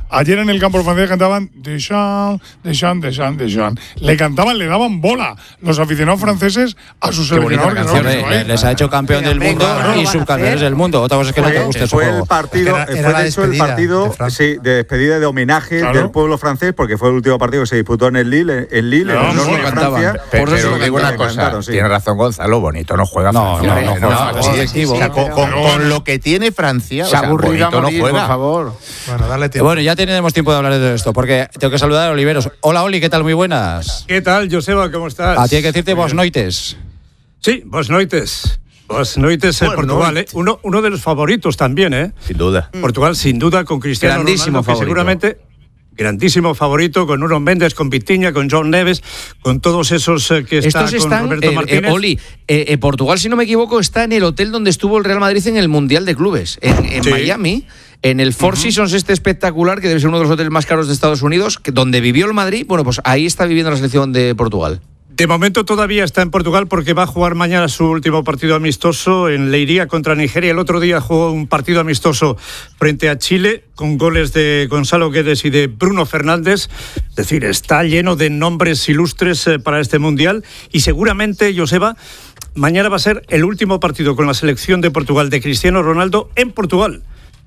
Ayer en el campo francés cantaban Deschamps, Deschamps, Deschamps, Deschamps. Le cantaban, le daban bola los aficionados franceses a sus seleccionadores. Canción, le, les ha hecho campeón del mundo y subcampeones del mundo. Otra cosa es que fue, no te guste su fue juego. el partido, era, era fue la de hecho el partido de, sí, de despedida de homenaje claro. del pueblo francés, porque fue el último partido que se disputó en el Lille, en Lille, no, en el norte de Francia. Pero, por eso pero digo una cosa, cantaron, sí. tiene razón Gonzalo, bonito no juega no, Francia. No, no, no, no, no, sí, sí, o sea, con, con, con lo que tiene Francia, se o sea, bonito morir, no juega. Por favor. Bueno, darle tiempo. Bueno, ya tenemos tiempo de hablar de todo esto, porque tengo que saludar a Oliveros. Hola, Oli, ¿qué tal? Muy buenas. ¿Qué tal, Joseba? ¿Cómo estás? A ti hay que decirte vos noites. Sí, vos noites. Vos noites en Portugal, ¿eh? Uno, uno de los favoritos también, ¿eh? Sin duda. Portugal, sin duda, con Cristiano Grandísimo Ronaldo, que favorito. seguramente... Grandísimo favorito, con Nuno Méndez, con Vitinha, con John Neves, con todos esos eh, que están Estos con están, Roberto eh, Martínez. Eh, Oli, eh, eh, Portugal, si no me equivoco, está en el hotel donde estuvo el Real Madrid en el Mundial de Clubes, en, en Sí. Miami, en el Four uh-huh. Seasons este espectacular, que debe ser uno de los hoteles más caros de Estados Unidos, que, donde vivió el Madrid. Bueno, pues ahí está viviendo la selección de Portugal. De momento todavía está en Portugal porque va a jugar mañana su último partido amistoso en Leiria contra Nigeria. El otro día jugó un partido amistoso frente a Chile con goles de Gonzalo Guedes y de Bruno Fernández. Es decir, está lleno de nombres ilustres para este Mundial y seguramente, Joseba, mañana va a ser el último partido con la selección de Portugal de Cristiano Ronaldo en Portugal.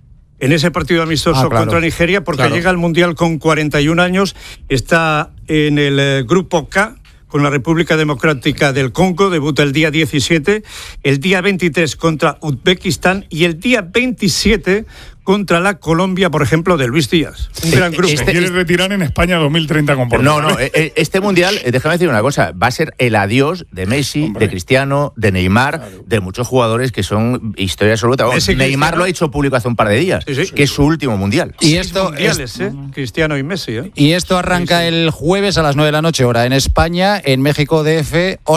En ese partido amistoso ah, claro. contra Nigeria, porque claro. llega al Mundial con cuarenta y un años, está en el eh, grupo K, con la República Democrática del Congo, debuta el día diecisiete, el día veintitrés contra Uzbekistán y el día veintisiete contra la Colombia, por ejemplo, de Luis Díaz. Un gran grupo. Este, quiere retirar en España dos mil treinta con Portugal. No, no, este Mundial, déjame decir una cosa, va a ser el adiós de Messi, Hombre. de Cristiano, de Neymar, claro. de muchos jugadores que son historia absoluta. Vamos, Neymar Cristiano? lo ha hecho público hace un par de días, sí, sí. que es su último Mundial. Y esto mundiales, es... ¿eh? Cristiano y Messi. ¿eh? Y esto arranca sí, sí. el jueves a las nueve de la noche, hora en España, en México D F.